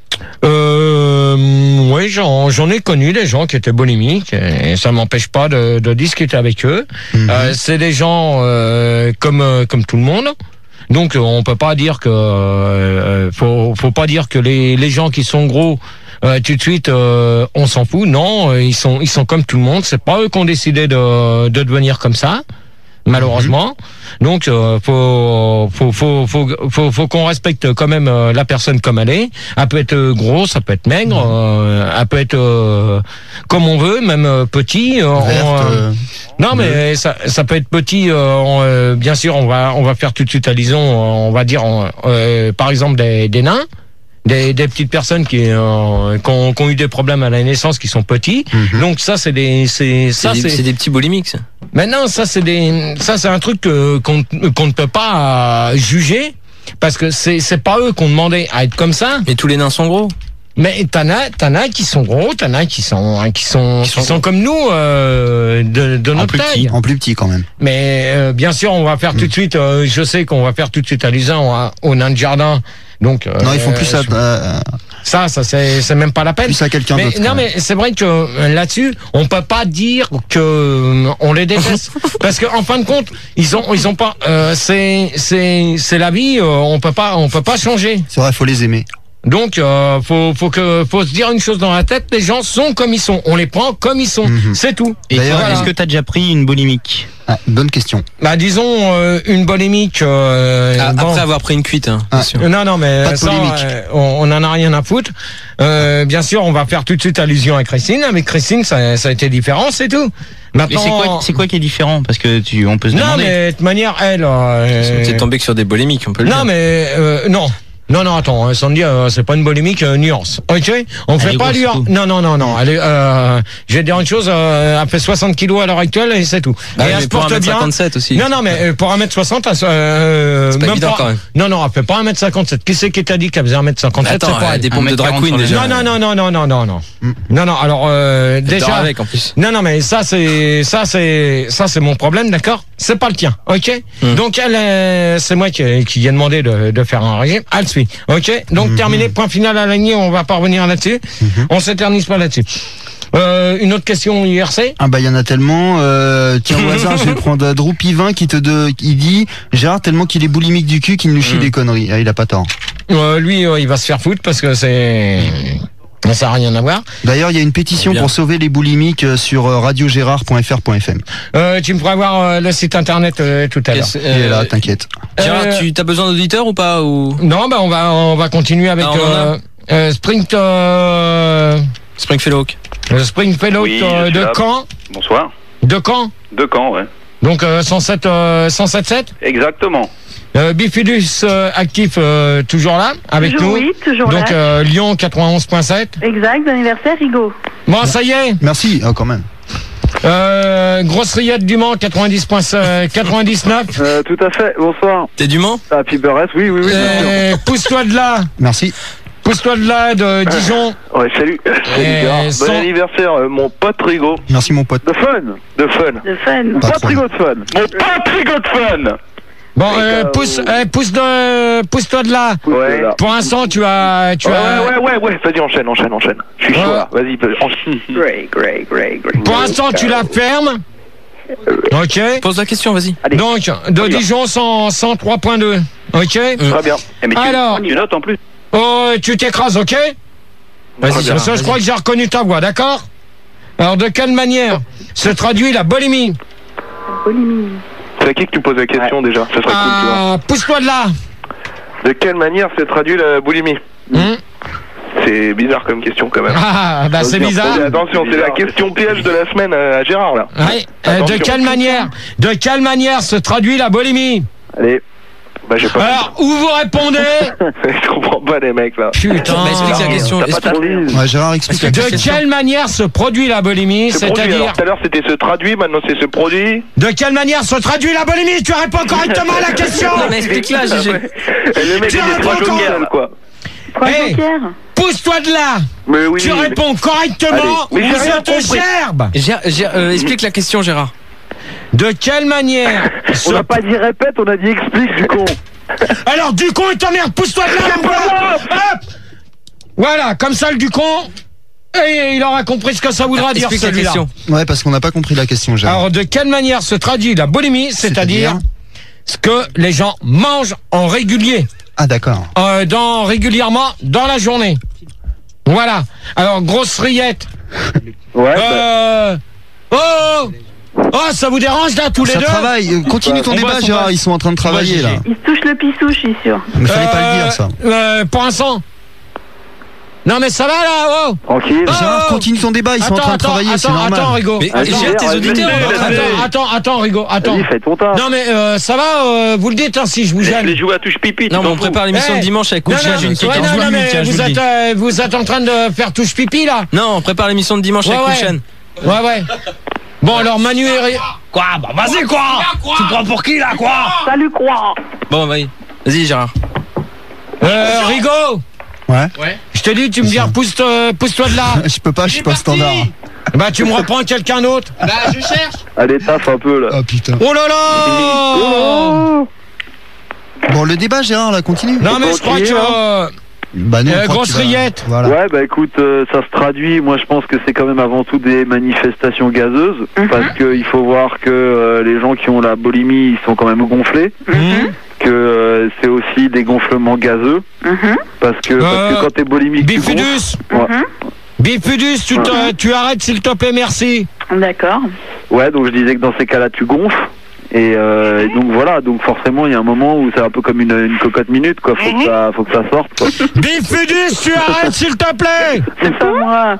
Euh, oui, j'en, j'en ai connu des gens qui étaient boulimiques et ça m'empêche pas de, de discuter avec eux. Mmh. Euh, c'est des gens euh, comme euh, comme tout le monde. Donc euh, on peut pas dire que euh, faut faut pas dire que les les gens qui sont gros euh, tout de suite euh, on s'en fout. Non, euh, ils sont ils sont comme tout le monde. C'est pas eux qui ont décidé de de devenir comme ça. Malheureusement, donc euh, faut, faut faut faut faut faut qu'on respecte quand même euh, la personne comme elle est. Elle peut être euh, grosse, ça peut être maigre, euh, elle peut être euh, comme on veut, même euh, petit. euh, Verte, on, euh, euh, non mais ça ça peut être petit. Euh, on, euh, bien sûr, on va on va faire tout de suite allusion. On va dire on, euh, par exemple des des nains. Des, des petites personnes qui, euh, qui, ont, qui ont eu des problèmes à la naissance, qui sont petits. Mhm. Donc ça, c'est des, c'est ça, C'est des, c'est des petits boulimiques, ça. Maintenant, ça c'est des, ça c'est un truc que, qu'on, qu'on ne peut pas euh, juger parce que c'est, c'est pas eux qu'on demandait à être comme ça. Mais tous les nains sont gros. Mais t'en as, t'en as qui sont gros, t'en as qui sont, qui sont, qui sont, comme nous euh, de, de en notre plus taille. petit, en plus petit quand même. Mais euh, bien sûr, on va faire tout de suite. Euh, je sais qu'on va faire tout de suite allusion à- aux nains de jardin. Donc euh, Non, ils font plus ça. je- euh, ça, ça c'est, c'est même pas la peine. Plus à quelqu'un Mais d'autre, non, quand mais c'est vrai que euh, là-dessus, on peut pas dire que euh, on les déteste, parce que en fin de compte, ils ont, ils ont pas. Euh, c'est, c'est, c'est la vie. euh, on peut pas, on peut pas changer. C'est vrai, faut les aimer. Donc, euh, faut, faut que, faut se dire une chose dans la tête. Les gens sont comme ils sont. On les prend comme ils sont. Mhm. C'est tout. Et D'ailleurs, toi, voilà. est-ce que t'as déjà pris une boulimique? Ah, bonne question. Bah, disons euh, une bolémique. Euh, Ah, bon. Après avoir pris une cuite, hein, Ah. bien sûr. Euh, Non, non, mais Pas de ça, polémique. euh, on, on en a rien à foutre. Euh, bien sûr, on va faire tout de suite allusion à Christine. Avec Christine, ça, ça a été différent, c'est tout. Mais Maintenant, c'est quoi, c'est quoi qui est différent? Parce que tu, on peut se non, demander. mais de toute manière, elle. Euh, T'es tombé que sur des boulimiques, on peut le non, dire. mais euh, non. Non, non, attends, Sandy, euh, c'est pas une bolémique, euh, nuance. Ok? On Elle fait est pas grosse, lui. tout. Non, non, non, non. Elle est, euh, je vais te dire une chose, euh, elle fait soixante kilos à l'heure actuelle et c'est tout. Bah, et elle mais se pour porte un mètre bien. cinquante-sept aussi. Non, non, mais euh, pour un mètre soixante, elle, euh, C'est pas même évident, quand même. Non, non, elle fait pas un mètre cinquante-sept. Qui c'est qui t'a dit qu'elle faisait un mètre cinquante-sept? Attends, C'est pas elle a elle. des pompes de drag queen un mètre déjà. Non, non, non, non, non, non, non, non. Mm. Non, non, alors, euh, Elle dort déjà. avec en plus. Non, non, mais ça, c'est, ça, c'est, ça, c'est mon problème, d'accord? C'est pas le tien, ok? Mm. Donc, elle, euh, c'est moi qui, qui ai demandé de, de faire un régime. Elle suit, ok? Donc, Mhm. terminé, point final à la ligne, on va pas revenir là-dessus. Mhm. On s'éternise pas là-dessus. Euh, une autre question I R C? Ah bah il y en a tellement. Euh, tiens au hasard, je vais prendre Drew Pivin qui te de, il dit Gérard tellement qu'il est boulimique du cul qu'il nous chie Mm. des conneries. Ah, il a pas tort. Euh, lui, euh, il va se faire foutre parce que c'est, ça a rien à voir. D'ailleurs, il y a une pétition Bien. pour sauver les boulimiques euh, sur euh, radio gérard point f r point f m. Euh, tu me feras voir euh, le site internet euh, tout à l'heure. Qu'est-ce- Il est là, euh, t'inquiète. Gérard, Euh, tu as besoin d'auditeurs ou pas ou... Non, bah on va, on va continuer avec Ah, on en a euh, euh, Sprint, euh, Springfield Oak. le Springfield Oui, euh, je suis de là. Caen. Bonsoir. De Caen. De Caen, ouais. Donc euh, cent sept, euh, cent sept sept. Exactement. Euh, Bifidus euh, actif euh, toujours là avec Toujours nous. oui, toujours Donc là. euh, Lyon quatre-vingt-onze point sept. Exact, d'anniversaire, Rigaud. Bon, ça y est. Merci, oh, quand même. Euh, Grosse Rillette du Mans quatre-vingt-dix point quatre-vingt-dix-neuf. Euh, tout à fait, bonsoir. T'es du Mans? Happy Burress, oui, oui, oui. bien sûr. Euh, pousse-toi de là. Merci. pousse-toi de là, de Dijon. Ouais, salut. Et Bon sans- anniversaire, euh, mon pote Rigo. Merci mon pote. De fun. De fun. De fun. Mon pote Rigo de fun. Mon pote Rigo de fun. Bon, euh, pousse, euh, pousse de, pousse-toi de là. Ouais. Pour l'instant, tu as, tu ouais, as. ouais, ouais, ouais, vas-y, enchaîne, enchaîne, enchaîne. Je suis chaud Ouais. là, vas-y, enchaîne. Great, great, great, great. Pour l'instant, tu la fermes. Ok. Pose la question, vas-y. Donc, de Dijon, cent, cent trois virgule deux. Ok. Très bien. Eh, mais tu, Alors. tu notes en plus. Oh, tu t'écrases, ok? Vas-y, Parce Gérard, que je crois que j'ai reconnu ta voix, d'accord? Alors, de quelle manière se traduit la bulimie? Bulimie. C'est à qui que tu poses la question déjà? Ça serait cool, tu vois. Ah, pousse-toi de là. De quelle manière se traduit la boulimie? Hum C'est bizarre comme question quand même. Ah, bah c'est bizarre. Attention, c'est la question piège de la semaine à Gérard là. Ouais. Euh, de Attention. quelle manière, de quelle manière se traduit la bulimie? Allez. Bah j'ai pas. Alors, où vous répondez? Je comprends pas les mecs là. Putain. Bah, explique la question. T'as pas explique- tapé. Ouais, Gérard, explique la De question. quelle manière se produit la bulimie? Se produit, C'est-à-dire, alors, tout à l'heure c'était se traduit, maintenant c'est se produit. de quelle manière se traduit la bulimie? Tu réponds correctement à la question. Non, mais explique-la, Gégé. Et le mec Tu il est réponds trois encore. jokers quoi. Trois Hey. jokers. Pousse-toi de là. Mais oui. Tu réponds correctement Allez. Mais ou j'ai rien je te compris. gerbe. Gé- Gé- euh, Explique la question, Gérard. De quelle manière se... On n'a pas dit répète, on a dit explique du con. Alors, du con et ta mère, pousse-toi de là, mon gars. Hop. Voilà, comme ça, le du con, et il aura compris ce que ça voudra dire, Explique la celui-là. question. Ouais, parce qu'on n'a pas compris la question, Gérard. Alors, de quelle manière se traduit la bulimie, c'est-à-dire C'est-à-dire ce que les gens mangent en régulier, Ah, d'accord. euh, dans, régulièrement dans la journée. Voilà. Alors, grosse rillette. Ouais. Euh... Oh Oh, ça vous dérange là, tous les Ça deux? travaille. Euh, Continue ton On débat, bosse, on Gérard. bosse. Ils sont en train de travailler, là. Il se touche le pissou, je suis sûr. Mais fallait pas le dire, ça. Euh, pour l'instant. Non, mais ça va là, oh Tranquille. Oh, Gérard, oh. continue ton débat. Ils sont en train de Attends, travailler, c'est attends, normal. attends, Rigo. Mais Vas-y, gère tes vas-y, auditeurs. vas-y, on est en train de- Attends, attends, attends, Rigo, attends. Vas-y, fais ton taf. Non, mais euh, ça va, euh, vous le dites, hein, si je vous Laisse gêne. les jouer à touche pipi. Non, tu mais on t'en fous. prépare l'émission Eh. de dimanche avec Non, Couchin. non, J'ai une ouais, question. non, non, mais vous êtes, euh, vous êtes en train de faire touche pipi, là? Non, on prépare l'émission de dimanche Ouais, avec ouais. Couchin. Ouais, ouais. Bon, alors, Manu et Ri- Quoi? Bah, vas-y, quoi? Tu te prends pour qui, là, quoi? Salut, quoi. Bon, vas-y. Vas-y, Gérard. Euh, Rigo, Ouais. je te dis, tu me dis, pousse-toi pousse-toi de là. Je peux pas, je suis pas standard. Bah, tu me reprends quelqu'un d'autre. Bah, je cherche. Allez, taf un peu là. Oh putain. Oh là là! Bon, le débat, Gérard, là, continue. Non, mais je crois que. euh, Bah non, Euh, je crois grosse que tu vas- rillette. Voilà. Ouais, bah écoute, euh, ça se traduit. Moi, je pense que c'est quand même avant tout des manifestations gazeuses, parce que il faut voir que euh, les gens qui ont la bulimie, ils sont quand même gonflés. Mhm. Que euh, c'est aussi des gonflements gazeux, Mhm. parce que, parce Euh, que quand t'es bulimique, tu gonfles. Bifidus, Ouais. Bifidus, tu, te- tu arrêtes s'il te plaît, merci. D'accord. Ouais, donc je disais que dans ces cas-là, tu gonfles. Et, euh, et donc voilà, donc forcément, il y a un moment où c'est un peu comme une, une cocotte minute, quoi. Faut que ça, faut que ça sorte, quoi. Bifidus, tu arrêtes s'il te plaît. C'est pas moi.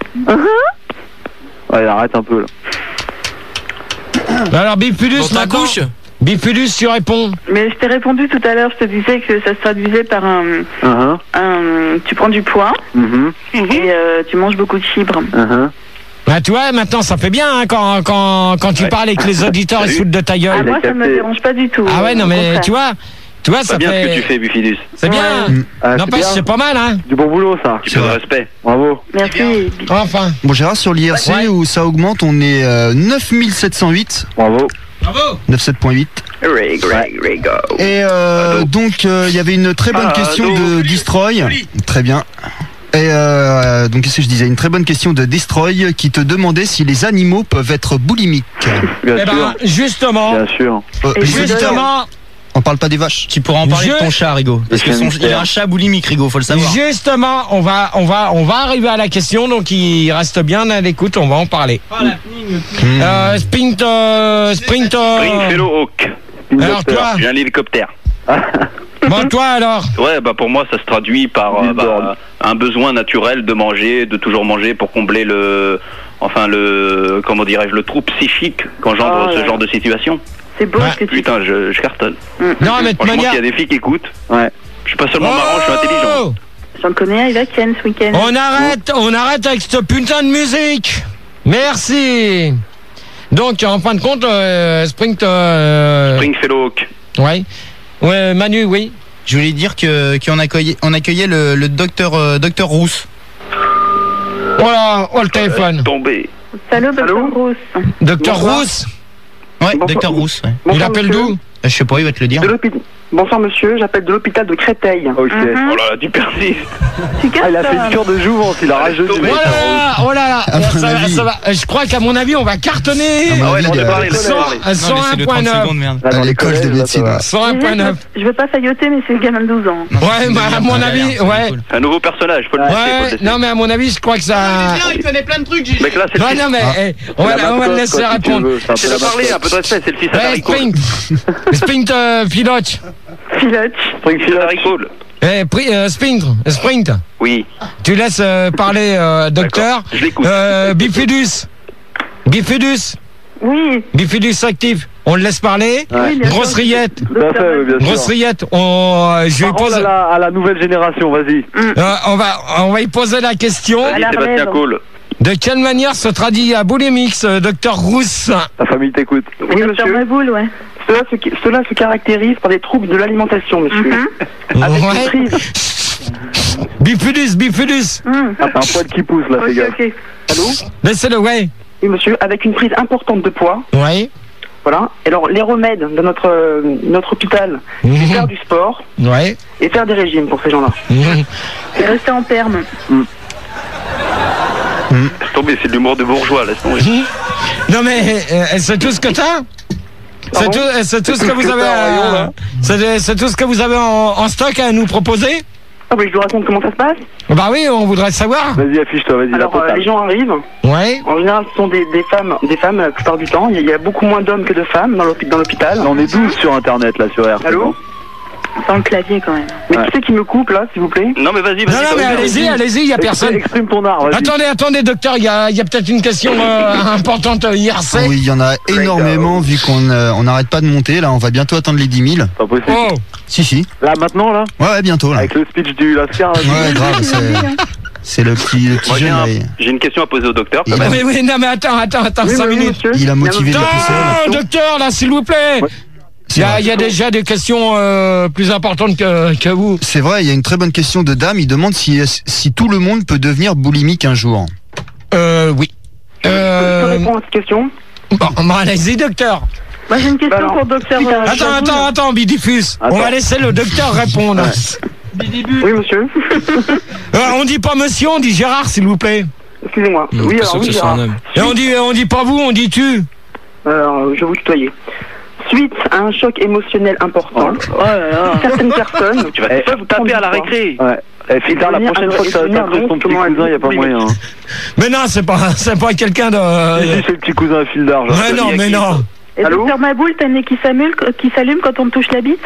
Ouais, arrête un peu là. Alors, Bifidus, Dans ta maintenant. couche. Bifidus, tu réponds. Mais je t'ai répondu tout à l'heure, je te disais que ça se traduisait par un, Uh-huh. un tu prends du poids Mhm. et euh, tu manges beaucoup de fibres. Uh-huh. Bah, tu vois, maintenant, ça fait bien hein, quand, quand, quand tu Ouais. parles et que les auditeurs ils se foutent de ta Ah, gueule. moi, ça me capté. dérange pas du tout. Ah ouais, non, au mais contraire. tu vois, tu vois, ça C'est bien ce que tu fait. fais, Bifidus. C'est bien. Ah, Non, c'est pas bien. c'est pas mal, hein. Du bon boulot, ça. Tu fais de respect. Bravo. Merci. Enfin. Bon, Gérard, sur l'I R C, Ouais. où ça augmente, on est euh, neuf mille sept cent huit. Bravo. Bravo. neuf sept point huit. Rig, rig, rig, go. Et euh, donc, euh, il y avait une très bonne Ah, question Ado. de Destroy. Très bien. Et euh, donc, qu'est-ce que je disais? Une très bonne question de Destroy qui te demandait si les animaux peuvent être boulimiques. Bien Eh sûr. ben, justement, Bien sûr. Euh, Et les je- auditeurs, justement, on parle pas des vaches. Tu pourras en parler Je- de ton chat, Rigo. Parce que C'est un son, il mystère. a un chat boulimique, Rigo, faut le savoir. justement, on va, on va, on va arriver à la question, donc il reste bien à l'écoute, on va en parler. Hmm. Euh, sprint, euh, sprint. euh, Springfellow Hawk. Alors toi, J'ai un hélicoptère. bon toi alors. Ouais, bah pour moi, ça se traduit par euh, bah, un besoin naturel de manger, de toujours manger pour combler le, enfin le, comment dirais-je, le trou psychique qu'engendre Oh ce là. genre de situation. C'est beau Ouais. ce que tu Putain, je, je cartonne. Mm. Non mais de toute Franchement, manière. s'il y a des filles qui écoutent, Ouais. je suis pas seulement marrant, je suis intelligent. Oh, J'en connais un, il va Ken ce week-end. on arrête, on arrête avec cette putain de musique. Merci. Donc en fin de compte, euh, sprint. Euh, Springfellow Hawk. Ouais. Ouais, Manu, oui. Je voulais dire que qu'on accueillait, on accueillait le, le docteur euh, docteur Rousse. Voilà, oh le téléphone. Tombé. Salut, docteur Rousse. Docteur Bonsoir. Rousse. Ouais, docteur Rousse. Ouais. Il Bonsoir, appelle monsieur. d'où? Je sais pas, il va te le dire. De l'hôpital. Bonsoir monsieur, j'appelle de l'hôpital de Créteil. Ok. Mhm. Oh là là, du persiste. Tu casses Ah, il a fait ça. une cure de jouvence, il a rageux. Oh là là, oh là là, À mon ça, va, avis. ça va. Je crois qu'à mon avis, on va cartonner. À mon Ah ouais, avis, on il y a a- parlé, laisse cent parler. un point neuf. merde. Là, dans À les l'école de collèges, là, médecine. ça va. cent un point neuf. Je veux pas failloter, mais c'est le gamin de douze ans. Ouais, bah, à mon avis, ouais. Un nouveau personnage, faut le laisser, faut le Ouais, laisser. non, mais à mon avis, je crois que ça. Il connaît plein de trucs, Gigi. Mec là, c'est le Ouais, fils. non, mais eh, on C'est va, la on va le mascotte, laisser quoi, si tu répondre. veux, c'est un peu C'est la de parler, mascotte. un peu de respect, c'est le fils Ouais, d'Harry Cole. Sprint. Sprint, euh, pilote. Pilote. Spring Fils Field. d'Harry Cole. Eh, pri- euh, sprint, sprint. Oui. Tu laisses euh, parler, euh, docteur. Je l'écoute. Euh, Bifidus. Bifidus. Oui. Bifidus actif. On le laisse parler. Oui, bien Grosse sûr. rillette. Tout à fait, oui, bien sûr. Grosse rillette. On, euh, je vais Parole poser, à la, à la nouvelle génération, vas-y. euh, on va, on va y poser la question. À la Sébastien relève. Cole. De quelle manière se traduit à Boulimix, euh, docteur Rousse? Ta famille t'écoute. Oui Docteur monsieur. Maboul, ouais. Cela se, cela se caractérise par des troubles de l'alimentation monsieur. Mhm. Avec une Ouais. prise. Bifidus, bifidus. Mhm. Ah, c'est un poil qui pousse là, fais Ok, gaffe. ok. Allô? Laissez-le, ouais. Oui monsieur, avec une prise importante de poids. Ouais. Voilà. Et alors les remèdes de notre euh, notre hôpital, c'est Mhm. faire du sport Ouais. et faire des régimes pour ces gens-là. Mhm. Et rester en perme. Laisse tomber, c'est de l'humour de bourgeois, laisse tomber. Non mais euh, c'est tout ce que t'as. C'est Pardon tout, euh, c'est tout ce que Qu'est-ce vous que avez. t'as en rayon, euh, là C'est c'est tout ce que vous avez en, en stock à nous proposer. Ah mais je vous raconte comment ça se passe. Bah oui, on voudrait savoir. Vas-y, affiche-toi, vas-y, la Alors euh, totale. les gens arrivent. Ouais. En général, ce sont des, des femmes, des femmes la plupart du temps. Il y a, il y a beaucoup moins d'hommes que de femmes dans l'hôpi- dans l'hôpital. On est douze sur internet là sur R. Allô? Sans le clavier, quand même. Mais Ouais. qui c'est qui me coupe là, s'il vous plaît? Non mais vas-y, vas-y. Non, non, mais vas-y, allez-y, vas-y. allez-y, il y a personne. Exprime ton art, vas-y. Attendez, attendez, docteur, il y a, il y a peut-être une question euh, importante euh, I R C. Oui, il y en a énormément vu qu'on euh, on n'arrête pas de monter. Là, on va bientôt atteindre les dix mille. Pas possible. Oh. Si, si. Là, maintenant, là Ouais, ouais, bientôt là. Avec le speech du Lascar. là, Ouais, grave. c'est- C'est le petit, le petit Moi j'ai jeune. un- là, il- j'ai une question à poser au docteur. quand Il même. Oui, oui, non, mais attends, attends, attends, Oui, cinq oui, minutes. monsieur. Il a motivé de la pousser. Ah, docteur, là, s'il vous plaît. Il y, a, il y a déjà des questions euh, plus importantes que, que vous. C'est vrai, il y a une très bonne question de dame. Il demande si, si tout le monde peut devenir boulimique un jour. Euh, oui. Je peux Euh, répondre à cette question? bon, bon, allez-y, docteur. Moi, j'ai une question Bah alors, pour docteur. putain, euh, Attends, Maboul. attends, attends, Bidifus. On Attends. va laisser le docteur répondre. Oui, monsieur. Euh, on dit pas monsieur, on dit Gérard, s'il vous plaît. Excusez-moi. Hmm, Oui, pas alors sûr que oui, ce soit un Gérard. homme. Et on dit, on dit pas vous, on dit tu. Alors, je vais vous tutoyer. Suite à un choc émotionnel important, certaines personnes Tu vas te peuvent taper à la prendre du récré. Ouais. Eh, Filda, la Devenir prochaine fois que ça devenir t'intéresse ton donc petit comment cousin, y a pas oui, moyen. Hein. Mais non, c'est pas, c'est pas quelqu'un de. Si, si, c'est le petit cousin à fil d'argent. Mais non, mais non. Et Allô docteur Maboul, t'as le nez qui s'allume, qui s'allume quand on te touche la bite?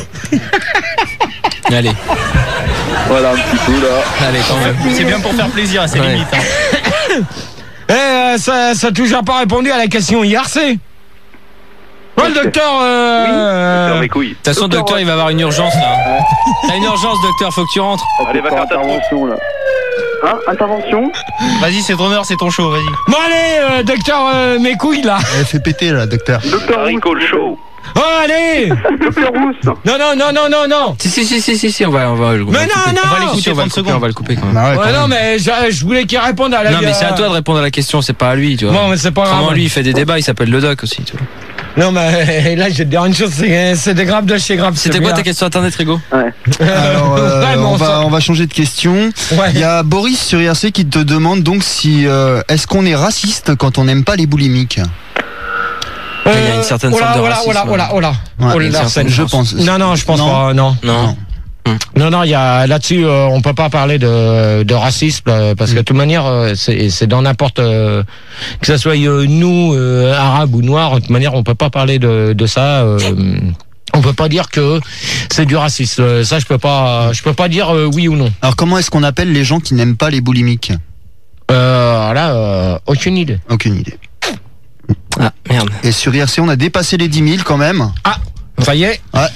Allez, Voilà, un petit coup là. allez, quand même. C'est bien pour faire plaisir à ses Ouais. limites. Hein. Eh, euh, ça, ça a toujours pas répondu à la question I R C. Ouais, le docteur. Euh, Docteur mes couilles. De toute façon, docteur, il va avoir une urgence là. T'as une urgence, docteur, faut que tu rentres. Allez, va faire ta tronche. intervention là. Hein, intervention. Vas-y, c'est ton heure, c'est ton show, vas-y. Bon, allez, euh, docteur, euh, mes couilles là. Elle fait péter là, docteur. Docteur Harry Rousse. Cole Show. Oh, allez. Docteur Rousse. Non, non, non, non, non, non. Si, si, si, si, si, si, on va, on va, on va Mais le non, couper. non. On va l'écouter, on va le trente couper, on va le couper quand même. Ah ouais, Ouais, quand non, même. mais je, je voulais qu'il réponde à la. Non, mais c'est à toi de répondre à la question, c'est pas à lui, tu vois. Bon, mais c'est pas grave. Comment lui, il fait des débats, il s'appelle le doc aussi, tu vois. Non, mais là, je vais te dire une chose, c'est c'est des graves de chez graves. C'était quoi ta question internet, Rigo? Alors, euh, Ouais, mais on, on va, s'en- on va changer de question. Ouais. Il y a Boris sur I R C qui te demande donc si euh, est-ce qu'on est raciste quand on n'aime pas les boulimiques. Euh, Il y a une certaine oh là, forme de oh là, racisme. oh là, oh là, oh là. Ouais, Oh là, une Larsen. certaine je chance. pense. Non, non, je pense Non. pas, non. Non. Non, non, il y a là-dessus, euh, on peut pas parler de, de racisme euh, parce que de toute manière, euh, c'est c'est dans n'importe euh, que ça soit euh, nous, euh, arabes ou noirs, de toute manière, on peut pas parler de, de ça. Euh, on peut pas dire que c'est du racisme. Euh, Ça, je peux pas, je peux pas dire euh, oui ou non. Alors comment est-ce qu'on appelle les gens qui n'aiment pas les boulimiques? Euh, là, euh, aucune idée. Aucune idée. Ah, merde. Et sur I R C, on a dépassé les dix mille quand même. Ah, ça y est. Ouais.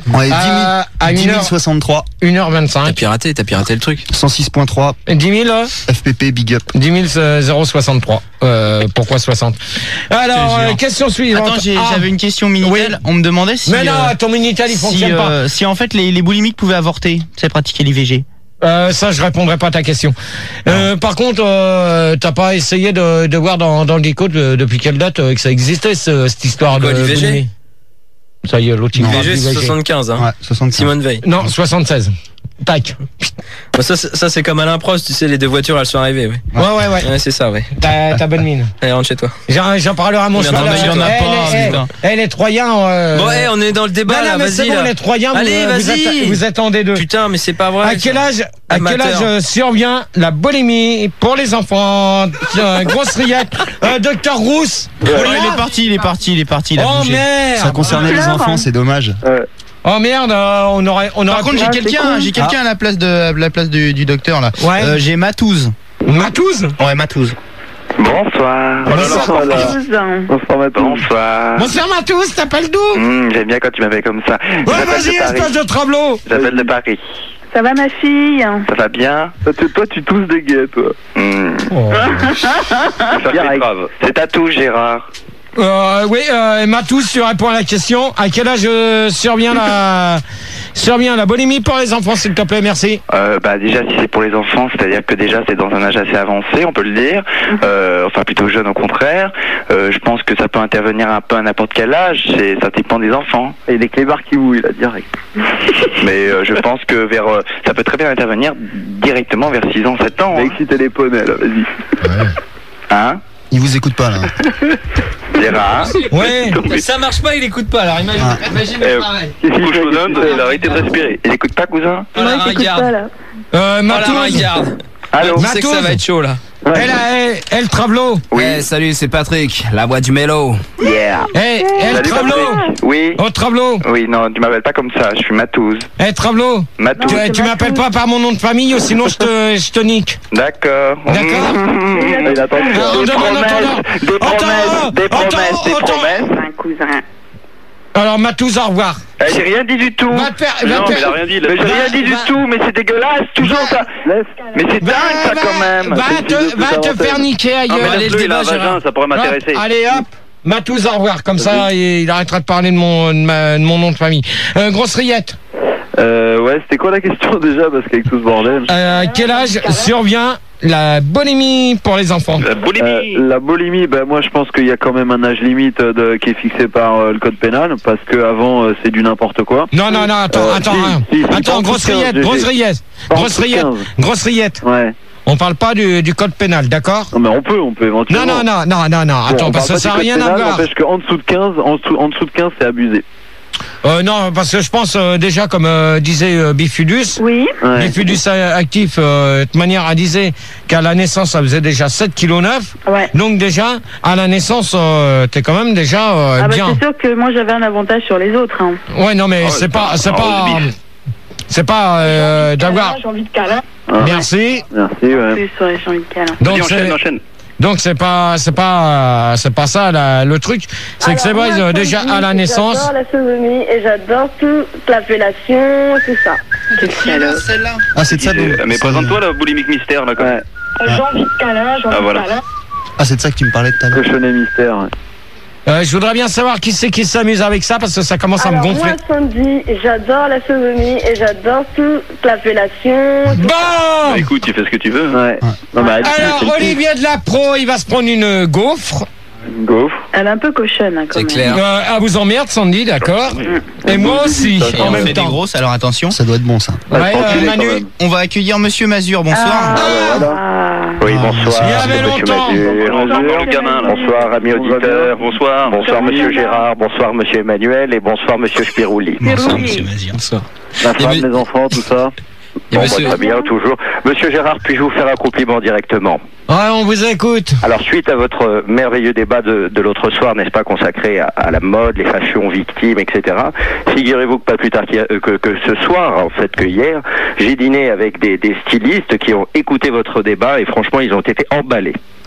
Ouais, dix À- à mille une heure- soixante-trois. une heure vingt-cinq. T'as piraté, t'as piraté le truc. cent six point trois. dix mille euh, F P P Big Up. dix mille zéro soixante-trois. Euh, pourquoi soixante? Alors, Je te jure. euh, question suivante. Attends, j'ai- Ah. j'avais une question Minitel. On me demandait si. Mais non, euh, ton Minitel, il si, fonctionne pas. euh, Si en fait les, les boulimiques pouvaient avorter, c'est pratiquer l'I V G. Euh, ça, je répondrai pas à ta question. Euh, par contre, euh, t'as pas essayé de, de voir dans, dans le déco de- depuis quelle date euh, que ça existait, ce- cette histoire Quoi, de l'I V G? boulimie. Ça y est, l'autre, il I parle V G, d'I V c'est G. soixante-quinze, hein. Ouais, soixante-quinze. Simone Veil. Non, soixante-seize. Tac. Bah, ça, c'est- ça c'est comme Alain Prost, tu sais, les deux voitures, elles sont arrivées, ouais. Ouais, ouais, ouais. Ouais, c'est ça, ouais. T'as t'as bonne mine. Allez, rentre chez toi. J'en j'en parlerai à mon Il y en a- cheval. il y en a Eh, pas, les- putain. eh, eh, les Troyens. euh, Bon, hey, on est dans le débat, non, non, là, mais c'est vas-y, bon, là. les Troyens, vous- Allez, vous, vas-y. êtes, vous attendez d'eux. Putain, mais c'est pas vrai. À quel ça. âge, à quel Amateur. âge euh, survient la boulimie pour les enfants? Tiens, grosse rillette. Euh, Docteur Rousse. Ouais, il est parti, il est parti, il est parti. Il a Oh bougé. merde. Ça concernait les enfants, c'est dommage. Oh merde, euh, on aurait, on aurait. Par contre, j'ai pu- quelqu'un, j'ai quelqu'un à la place de à la place du, du docteur là. Ouais. Euh, j'ai Matouze. Matouze. Ouais, Matouze. Bonsoir. Bonsoir. Bonsoir, Matou. Bonsoir. Bonsoir Matouze, t'appelles d'où? Hum, J'aime bien quand tu m'appelles comme ça. Ouais, J'appelle vas-y, de Paris. espèce de travelot. J'appelle de Paris. Ça va, ma fille? Ça va bien? Toi, tu tousses des guets, toi. Hum. Oh. Ça fait grave. C'est à tout, Gérard. Euh, oui, euh, Matouze, tu réponds à la question. À quel âge euh, survient la survient la boulimie pour les enfants, s'il te plaît, merci. Euh, bah déjà si c'est pour les enfants, c'est-à-dire que déjà c'est dans un âge assez avancé, on peut le dire, euh, enfin plutôt jeune au contraire. Euh, je pense que ça peut intervenir un peu à n'importe quel âge, c'est, ça dépend des enfants. Et les clébards qui bouillent, là, direct. Mais euh, je pense que vers, euh, ça peut très bien intervenir directement vers six ans, sept ans. T'as Hein, excité les poneys, là, vas-y. hein Il vous écoute pas là. Gérard. Ouais. Ça marche pas, il écoute pas, alors imagine, Ah. imagine Eh, le pareil. couche au donne, il a arrêté de respirer. Il écoute pas, cousin? Oh la Moi, j'écoute ringarde. pas, là. Euh, Oh la Matouze. ringarde. Allô? Tu sais que ça Matouze. va être chaud, là. Elle, elle, elle, travelot. Oui. Eh, salut, c'est Patrick, la voix du mélo. Yeah. Eh, elle, Salut, travelot. Patrick. Oui. Oh, travelot. Oui, non, tu m'appelles pas comme ça, je suis Matouze. Eh, travelot. Matouze. Tu, c'est tu m'appelles Matouze. pas par mon nom de famille, ou sinon je te, je te nique. D'accord. D'accord. Mmh. Il attend Ah, on Des demande promesses, entendant. des promesses, des Attends, promesses, des attends. promesses. Un cousin. Alors, Matouze, au revoir. Eh, j'ai rien dit du tout. Va te faire- va Non, te mais faire- il a rien dit. il a Mais dit- j'ai rien dit du va- tout, mais c'est dégueulasse, toujours Va- ça. Laisse. Mais c'est Va, dingue ça va- quand même. Va C'est te, une va te parenthèse. faire niquer Ah, mais ailleurs. allez, le laisse-le, il a un débat, vagin, Gérard. ça pourrait m'intéresser. Hop, allez hop, Matouze, au revoir. Comme ça, il, il arrêtera de parler de mon, de ma- de mon nom de famille. Euh, grosse rillette. Euh, ouais, c'était quoi la question déjà? Parce qu'avec tout ce bordel. Euh, quel âge survient la boulimie pour les enfants? La boulimie. Euh, la boulimie, bah moi je pense qu'il y a quand même un âge limite euh, de, qui est fixé par euh, le code pénal, parce que avant euh, c'est du n'importe quoi. Non, non, non, attends, Euh, attends, si, hein. si, si, attends, pas en grosse dessous de rillette, quinze, grosse G G. rillette, Pas en grosse dessous de rillette, quinze. grosse rillette. Ouais. On parle pas du, du code pénal, d'accord? Non, mais on peut, on peut Non, éventuellement. non, non, non, non, non, Bon, attends, on parce que parle ça pas n'a du rien code à pénal, voir. n'empêche qu'en dessous de quinze, en dessous, en dessous de quinze, c'est abusé. Euh, non, parce que je pense euh, déjà, comme euh, disait euh, Bifidus, Oui. Ouais. Bifidus euh, actif, euh, de toute manière, elle disait qu'à la naissance, ça faisait déjà sept virgule neuf kilos. Ouais. Donc déjà, à la naissance, euh, t'es quand même déjà euh, Ah bah bien. c'est sûr que moi j'avais un avantage sur les autres. Hein. Ouais, non, mais Oh, c'est pas, c'est oh, pas, le bif. c'est pas euh, d'avoir. J'ai envie de câlin. Ah. Merci. Merci, ouais. Plus, ouais, j'ai envie de câlin. Donc Vas-y, enchaîne, c'est, enchaîne. donc c'est pas, c'est pas, euh, c'est pas ça la- le truc. C'est que c'est vrai, euh, déjà à la naissance. J'adore la sodomie et j'adore toute la fellation, tout ça. Quelle salope. Celle-là. Ah, c'est de ça. Euh, donc- Mais c'est- présente-toi la boulimique mystère là. Quand même. J'ai envie de câlin, j'ai envie Ah, voilà. de câlin. Ah, c'est de ça que tu me parlais tout à l'heure. Cochonnet mystère. Ouais. Euh, je voudrais bien savoir qui c'est qui s'amuse avec ça parce que ça commence à me Alors gonfler. moi, Sandy, j'adore la sodomie et j'adore toute la fellation. tout Bon. Bah, écoute, tu fais ce que tu veux. Ouais. Non, mais allez, Alors c'est- Olivier de la Pro, il va se prendre une gaufre. Gaufre. Elle est un peu cochonne hein, quand C'est même. clair. Euh, elle vous emmerde, Sandy, d'accord. Et moi aussi, Et en on même fait des temps. grosses, alors attention. Ça doit être bon ça. Ouais, Ouais, euh, tranquille, Manu. quand même. On va accueillir Monsieur Mazur, bonsoir. Oui, bonsoir. Il y avait monsieur longtemps. Mazur. Bonsoir, le gamin là. Bonsoir, amis auditeurs. Bonsoir. Bonsoir, monsieur Gérard. Bonsoir, monsieur Emmanuel. Et bonsoir, monsieur Spirouli. Bonsoir, Monsieur Mazur. Bonsoir. La Et femme, mais- les enfants, tout ça. Et Bon, monsieur- bah, très bien, toujours. Monsieur Gérard, puis-je vous faire un compliment directement? Ouais, on vous écoute. Alors, suite à votre merveilleux débat de, de l'autre soir, n'est-ce pas, consacré à, à la mode, les fashions victimes, et cetera, figurez-vous que pas plus tard qu'hier- euh, que, que ce soir, en fait, que hier, j'ai dîné avec des, des stylistes qui ont écouté votre débat et franchement, ils ont été emballés.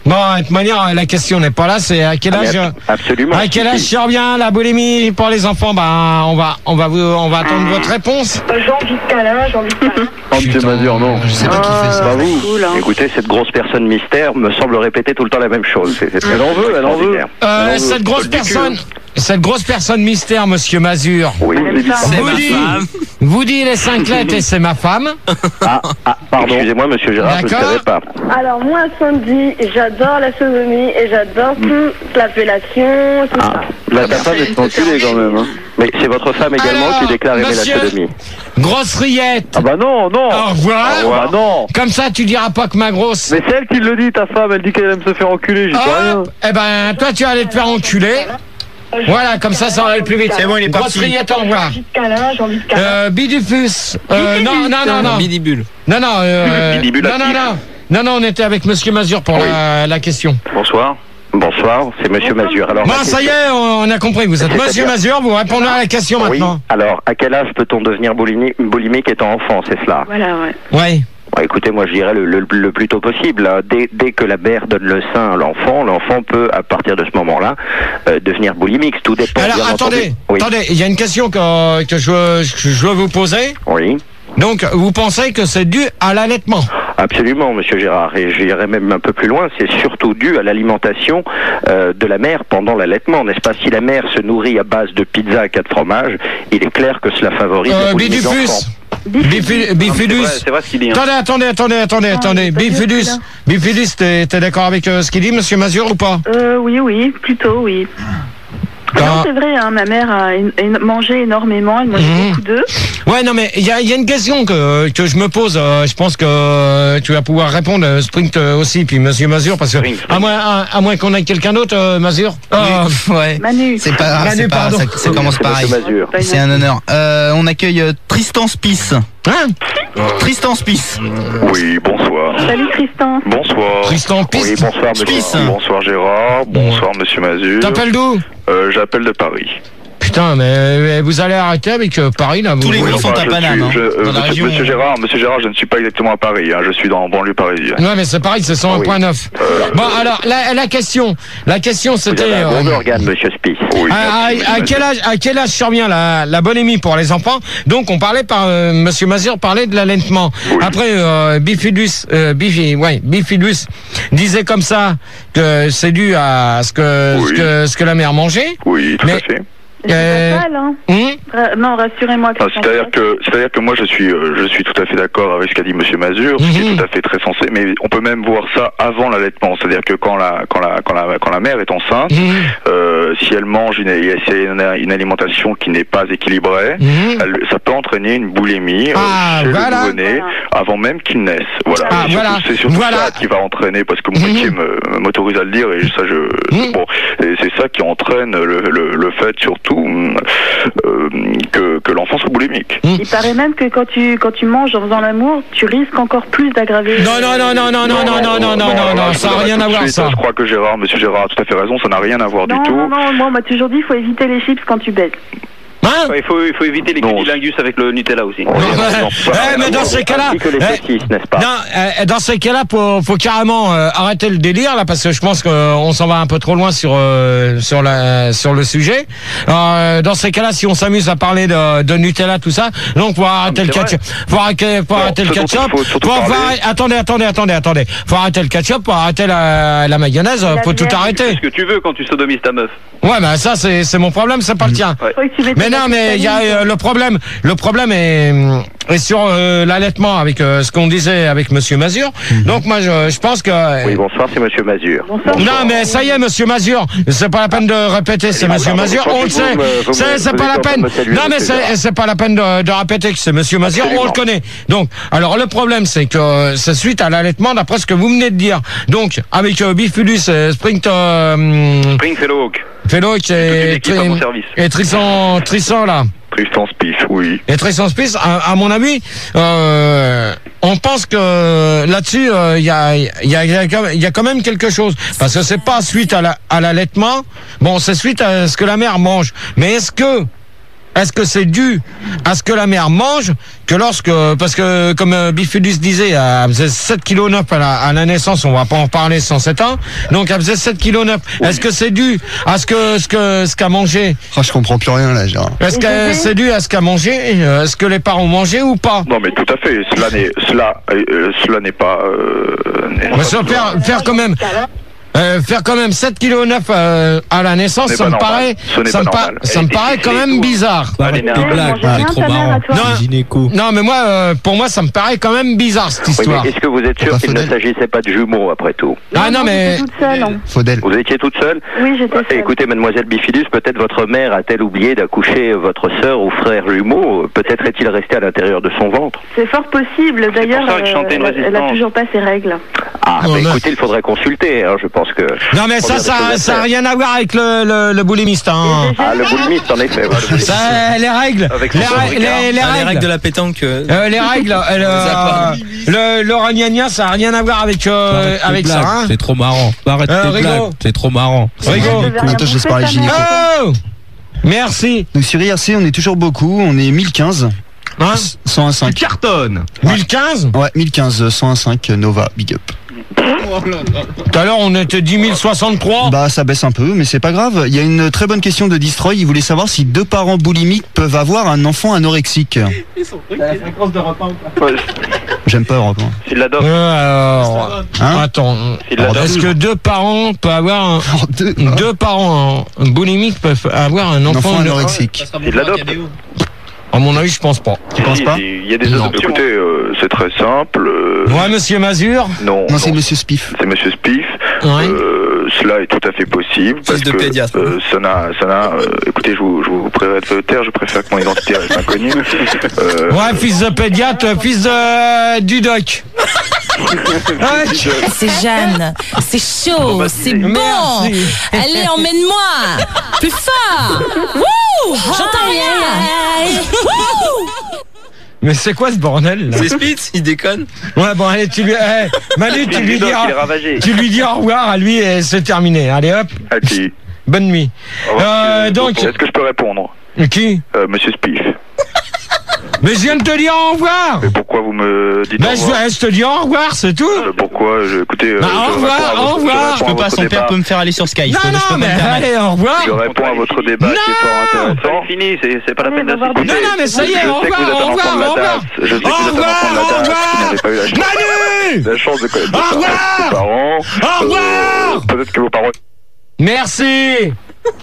Bon, de toute manière, la question n'est pas là, c'est à quel Ah, mais âge. ab- absolument. À quel âge survient la boulimie pour les enfants? Bah, on va, on va vous, on va attendre votre réponse. J'ai envie de câlin, j'ai envie de câlin. Oh, monsieur Mazur, non. Je sais pas qui fait ça. Pas vous. Cool, hein. Écoutez, cette grosse personne mystère me semble répéter tout le temps la même chose. C'est- c'est très Elle en veut, elle en veut. extraordinaire. Euh, Alors, cette je- grosse je le dis que- personne, cette grosse personne mystère, monsieur Mazur. Oui, Elle aime ça. C'est Vous ma dit, femme. vous dit les cinq lettres et c'est ma femme. Ah, ah, pardon. Excusez-moi, monsieur Gérard, je ne D'accord. savais pas. Alors moi, Sandy, j'adore la sodomie et j'adore toute l'appellation, tout Ah, ça. Là, ta femme est enculée quand même. Hein. Mais c'est votre femme également Alors, qui déclare aimer monsieur- la sodomie. Grosse rillette. Ah bah non, non. Au revoir. Au revoir. Bah non. Comme ça, tu diras pas que ma grosse. Mais c'est elle qui le dit, ta femme, elle dit qu'elle aime se faire enculer, j'y peux rien. Hop, eh ben, toi, tu vas aller te faire enculer. Voilà, comme ça, ça va aller plus vite. C'est bon, il est Grosse parti. rillette, au revoir. J'ai envie de câlin, j'ai envie de câlin. Euh, Bidufus. Euh, non, non, non, non. Bidibule. Non, non, euh, Bidibulatif. non, non, non. Non, non, on était avec monsieur Mazur pour Oui. la, la question. Bonsoir. Bonsoir, c'est monsieur Mazur. Alors, Bon, la ça y question- est, on, on a compris. Vous êtes C'est-à-dire- monsieur Mazur, vous répondez à la question Oui. maintenant. Alors, à quel âge peut-on devenir boulimi- boulimique étant enfant, c'est cela? Voilà, ouais. Oui. Bon, écoutez, moi je dirais le, le- le plus tôt possible. hein. Dès, dès que la mère donne le sein à l'enfant, l'enfant peut, à partir de ce moment-là, euh, devenir boulimique. Tout dépend. Alors, bien attendez, entendu. Oui. attendez, il y a une question que, que je, veux- que je veux vous poser. Oui. Donc, vous pensez que c'est dû à l'allaitement? Absolument, monsieur Gérard. Et j'irais même un peu plus loin, c'est surtout dû à l'alimentation euh, de la mère pendant l'allaitement, n'est-ce pas? Si la mère se nourrit à base de pizza à quatre fromages, il est clair que cela favorise la Euh, boulimie des Bidufus. enfants. Bifi- Bifidus. C'est vrai ce qu'il dit. hein. Attendez, attendez, attendez, attendez, Ah, attendez. j'ai pas dit Bifidus. celui-là. Bifidus, t'es t'es d'accord avec euh, ce qu'il dit, monsieur Mazur, ou pas? Euh, oui, oui, plutôt, oui. Ah. Non, c'est vrai, hein, ma mère a é- é- mangé énormément, elle mangeait Mhm. beaucoup d'œufs. Ouais, non, mais il y a, il y a une question que, que je me pose. euh, je pense que euh, tu vas pouvoir répondre, euh, Sprint euh, aussi, puis monsieur Mazur, parce que à moins, à, à moins qu'on ait quelqu'un d'autre, euh, Mazur. Oui, ouais. Manu. C'est pas grave, Manu, c'est pas, pardon. ça, ça commence C'est pareil. monsieur Mazur. C'est un honneur. Euh, on accueille euh, Tristan Spice. Hein? Tristan Spice. Oui, bonsoir. Salut Tristan. Bonsoir. Tristan Piste. Oui, bonsoir monsieur. Spice. Bonsoir Gérard. Bonsoir monsieur Mazur. T'appelles d'où? Euh, J'appelle de Paris. Putain, mais euh, vous allez arrêter avec euh, Paris, là. Vous, Tous les vous- gros sont Enfin, à je Paname. suis- hein. je- euh, Dans la monsieur, région. monsieur Gérard, monsieur Gérard, je ne suis pas exactement à Paris. hein, je suis dans la banlieue parisienne. Ouais, mais c'est pareil, c'est cent un point neuf. Bon, alors, la, la question, la question, Vous c'était... avez un bon euh, organe, monsieur Spice. Oui, À, à- merci, à monsieur quel âge, à quel âge survient la, la bonhomie pour les enfants? Donc, on parlait par euh, Monsieur Mazur parlait de l'allaitement. Après, euh, Bifidus, euh, Bifi, ouais, Bifidus disait comme ça que c'est dû à ce que, ce Oui. que ce que la mère mangeait. Oui, tout Mais- à fait. C'est Euh, pas mal, hein. hum, Ra- Non, rassurez-moi. Ah, Tristan. C'est-à-dire que, c'est-à-dire que moi je suis, euh, je suis tout à fait d'accord avec ce qu'a dit Monsieur Mazur, ce qui est Mhm. tout à fait très sensé. Mais on peut même voir ça avant l'allaitement, c'est-à-dire que quand la, quand la, quand la, quand la mère est enceinte, Mhm. euh, si elle mange une, c'est une, une alimentation qui n'est pas équilibrée, Mhm. elle- ça peut entraîner une boulimie euh, Ah, chez voilà. le nouveau-né avant même qu'il naisse. Voilà. Ah, Et surtout, voilà. c'est surtout Voilà. ça qui va entraîner, parce que mon Mhm. métier me- m'autorise à le dire, et ça je, Mhm. bon, et c'est ça qui entraîne le, le, le fait surtout euh, que, que l'enfant soit boulimique. Il paraît même que quand tu, quand tu manges en faisant l'amour, tu risques encore plus d'aggraver. Non, non, non, non, non, non, non, non, non, non, non, non, je ça vous n'a arrête rien tout à de voir, suite. ça. Je crois que Gérard, monsieur Gérard a tout à fait raison, ça n'a rien à voir Non, du tout. non, non, moi on m'a toujours dit qu'il faut éviter les chips quand tu baises. Hein? Ouais, il, faut, il faut éviter les cunilingus avec le Nutella aussi. Ouais, ouais, mais dans ces cas-là, Ainsi que les eh, saucisses, n'est-ce pas? non, euh, dans ces cas-là, faut, faut carrément euh, arrêter le délire là, parce que je pense qu'on s'en va un peu trop loin sur euh, sur la sur le sujet. Euh, dans ces cas-là, si on s'amuse à parler de, de Nutella, tout ça, donc faut arrêter le c'est vrai. ketchup, faut arrêter, faut arrêter le ce dont il ketchup, faut surtout faut parler- arrêter- attendez, attendez, attendez, attendez, faut arrêter le ketchup, faut arrêter la, la mayonnaise, La faut tout viande. arrêter. C'est ce que tu veux quand tu sodomises ta meuf. Ouais, mais ça c'est c'est mon problème, c'est pas le tien. Ouais. Faut que tu mettes Mais ta non, mais il y a vitamine, euh, le problème. Le problème est, hum, est sur euh, l'allaitement avec euh, ce qu'on disait avec Monsieur Mazur. Donc moi, je, je pense que. euh, Oui, bonsoir, c'est monsieur Mazur. Bonsoir. non, mais ça y est, Monsieur Mazur. C'est pas la peine de répéter. C'est Ah, Monsieur pardon, Mazur. je On crois le que sait. vous me- vous C'est me- c'est vous pas êtes la en train peine. de me saluer, Non, mais monsieur c'est Gérard. c'est pas la peine de, de répéter que c'est Monsieur Mazur. On Absolument. le connaît. Donc, alors le problème, c'est que euh, c'est suite à l'allaitement, d'après ce que vous venez de dire. Donc, avec euh, Bifidus, euh, Sprint, euh, hum, Springfellow Oak. Fellow Toute une et, équipe à mon service. et Tristan, Tristan là. Tristan Spice, oui. Et Tristan Spice, à, à mon avis, euh, on pense que là-dessus, euh, il y, a, y, a, y, a, y a quand même quelque chose. Parce que c'est pas suite à la, à l'allaitement. Bon, c'est suite à ce que la mère mange. Mais est-ce que est-ce que c'est dû à ce que la mère mange que lorsque, parce que comme euh, Bifidus disait, elle faisait sept virgule neuf kilos à la, à la naissance, on va pas en parler sans sept ans, donc elle faisait sept virgule neuf kilos. Est-ce que c'est dû à ce que ce que ce qu'a mangé? Oh, je comprends plus rien là, Gérard. Est-ce que c'est dû à ce qu'a mangé? Est-ce que les parents ont mangé ou pas? Non, mais tout à fait. Cela n'est, cela, euh, cela n'est pas. Euh, n'est Mais pas ça, faire, faire quand même. Euh, faire quand même sept virgule neuf kilos euh, à la naissance, Ce ça n'est me pas paraît, normal. Ce n'est ça pas me, pa- normal. ça me Et- paraît et- quand et même tout. bizarre. Arrête tes blagues, c'est trop marrant. Non, Gynéco. non, mais moi, euh, pour moi, ça me paraît quand même bizarre cette Oui, histoire. mais est-ce que vous êtes sûr qu'il ne s'agissait pas de jumeaux après tout? Ah non, mais J'étais toute seule. hein. Faudel. Vous étiez toute seule? Oui, j'étais Bah, seule. écoutez, mademoiselle Bifidus, peut-être votre mère a-t-elle oublié d'accoucher votre sœur ou frère jumeau? Peut-être est-il resté à l'intérieur de son ventre? C'est fort possible. D'ailleurs, ça que je chantais une euh, elle, elle a résistance. toujours pas ses règles. Ah, Non, bah, mais- écoutez, il faudrait consulter, hein, je pense que... non, mais ça, Première ça, chose à ça a faire. rien à voir avec le, le, le boulimiste, hein. Ah, le boulimiste, en effet. ouais, le boulimiste. Ça, les règles, Avec les, son rè- Ricard. les, les Ah, les règles, règles de la pétanque. euh, Euh, les règles, euh, le, le, le ragnagna, ça a rien à voir avec, euh, Arrête tes avec ça, blagues, hein. C'est trop marrant. Arrête Euh, tes Rigo. blagues. C'est trop marrant. Rigo. Attends, je laisse parler gynéco. Oh! Merci. Donc sur I R C, on est toujours beaucoup, on est mille quinze. Hein? cent un virgule cinq. Cartonne. mille quinze? Ouais, mille quinze, cent un virgule cinq, Nova, big up. Tout à l'heure, on était dix mille soixante-trois. Bah ça baisse un peu, mais c'est pas grave. Il y a une très bonne question de Destroy, il voulait savoir si deux parents boulimiques peuvent avoir un enfant anorexique. La fréquence de repas ou pas? J'aime pas Europe. hein. S'il l'adopte. Euh, alors, Hein attends. S'il l'adopte. Est-ce que deux parents peuvent avoir un, Alors, deux, deux parents euh, boulimiques peuvent avoir un un enfant, enfant ano- anorexique. Il l'adopte. À mon avis, je pense pas. Tu penses Si, pas si, Il y a des Non. adoptions. Écoutez, euh, c'est très simple. euh, Ouais, monsieur Mazur. Non, Non, c'est non, Monsieur Spiff. c'est Monsieur Spiff. Ouais. Euh, cela est tout à fait possible parce de que pédiatre. euh, ça n'a, ça n'a. euh, écoutez, je vous, je vous préfère de taire. Je préfère que mon identité reste inconnue. Euh, Ouais, fils de pédiatre, fils de du doc. Ouais. C'est Jeanne, c'est chaud, c'est bon. Merci. Allez, emmène-moi. Plus fort. Wouh, j'entends rien. Wouh. Mais c'est quoi ce bordel là? C'est Spitz, il déconne. Ouais, bon, allez, tu lui, eh, Manu, tu lui Ludoc, dis, il est ravagé. tu lui dis au revoir à lui et c'est terminé. Allez hop, et puis, bonne nuit. Euh, donc, est-ce que je peux répondre, qui? euh, Monsieur Spiff? Mais je viens de te dire au revoir. Mais pourquoi vous me dites Ben, au je, revoir? je te dis au revoir, c'est tout. Euh, Pourquoi je, Écoutez, euh, Bah, je au revoir, réponds à votre- au revoir. je réponds Je à peux pas, votre son père débat. peut me faire aller sur Skype. Non, je peux non, pas me mais permettre. allez, au revoir. Je réponds à votre débat qui est fort intéressant. C'est fini, c'est c'est pas la peine Allez, on va voir d'insister. Non, non, mais ça y est, Je au sais que vous revoir, êtes au un enfant revoir, de la au revoir. tasse. Je sais que Au vous êtes un enfant de la revoir, au tasse qui revoir. n'avez pas eu la chance, Manu. la chance de connaître Au vos revoir. parents. Au revoir. Euh, Peut-être que vos parents. Merci.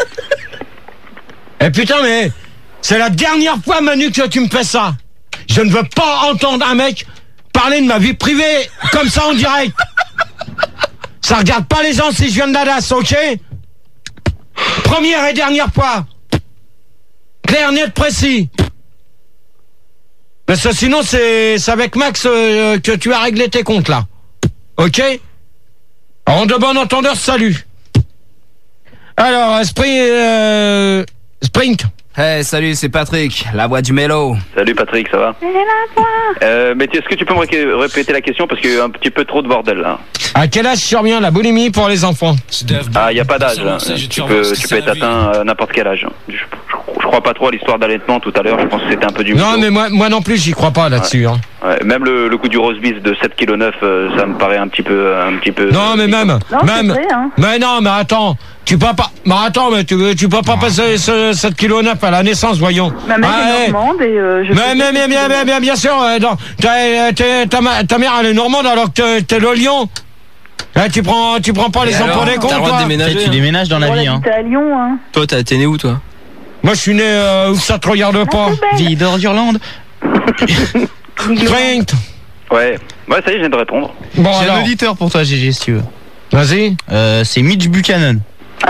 Eh putain, mais c'est la dernière fois, Manu, que tu me fais ça. Je ne veux pas entendre un mec parler de ma vie privée comme ça en direct. Ça regarde pas les gens si je viens de Dallas, ok? Première et dernière fois. Clair, net, précis. Parce que sinon, c'est c'est avec Max euh, que tu as réglé tes comptes, là. Ok? En de bon entendeur, salut. Alors, Sprint... Euh, Sprint. Hey, salut, c'est Patrick, la voix du mélo. Salut Patrick, ça va? Euh, mais est-ce que tu peux me ré- répéter la question parce qu'il y a un petit peu trop de bordel là. À quel âge survient la boulimie pour les enfants? Ah, il n'y a pas d'âge. Là. Tu peux, tu peux être atteint à n'importe quel âge. Je, je, je crois pas trop à l'histoire d'allaitement tout à l'heure. Je pense que c'était un peu du. Non, mytho. mais moi, moi non plus, j'y crois pas là-dessus. Hein. Ouais, même le, le coup du roast beef de sept virgule neuf kilos, euh, ça me paraît un petit peu, un petit peu. Non, mais même, Non, même, c'est vrai, hein. mais non, mais attends, tu peux pas, mais attends, mais tu, tu peux pas passer ce sept virgule neuf kilos à la naissance, voyons. Ma mère Ah, est eh. normande et euh, je. Mais, fais mais, des mais, bien, bien, bien, bien sûr, euh, non, t'as- t'as- ta, ma- ta mère elle est normande alors que t'es- t'es le lion. Eh, tu prends, tu prends pas les enfants des T'as comptes, le droit de toi. déménager. Tu déménages dans la On vie, hein. habite à Lyon, hein. Toi, t'as- t'es né où, toi? Moi, je suis né euh, où ça te regarde pas. Vie d'Ordurlande. Sprint. Ouais, ouais, ça y est, je viens de répondre. Bon, J'ai un alors, auditeur pour toi, G G, si tu veux. vas-y. Euh, c'est Mitch Buchanan.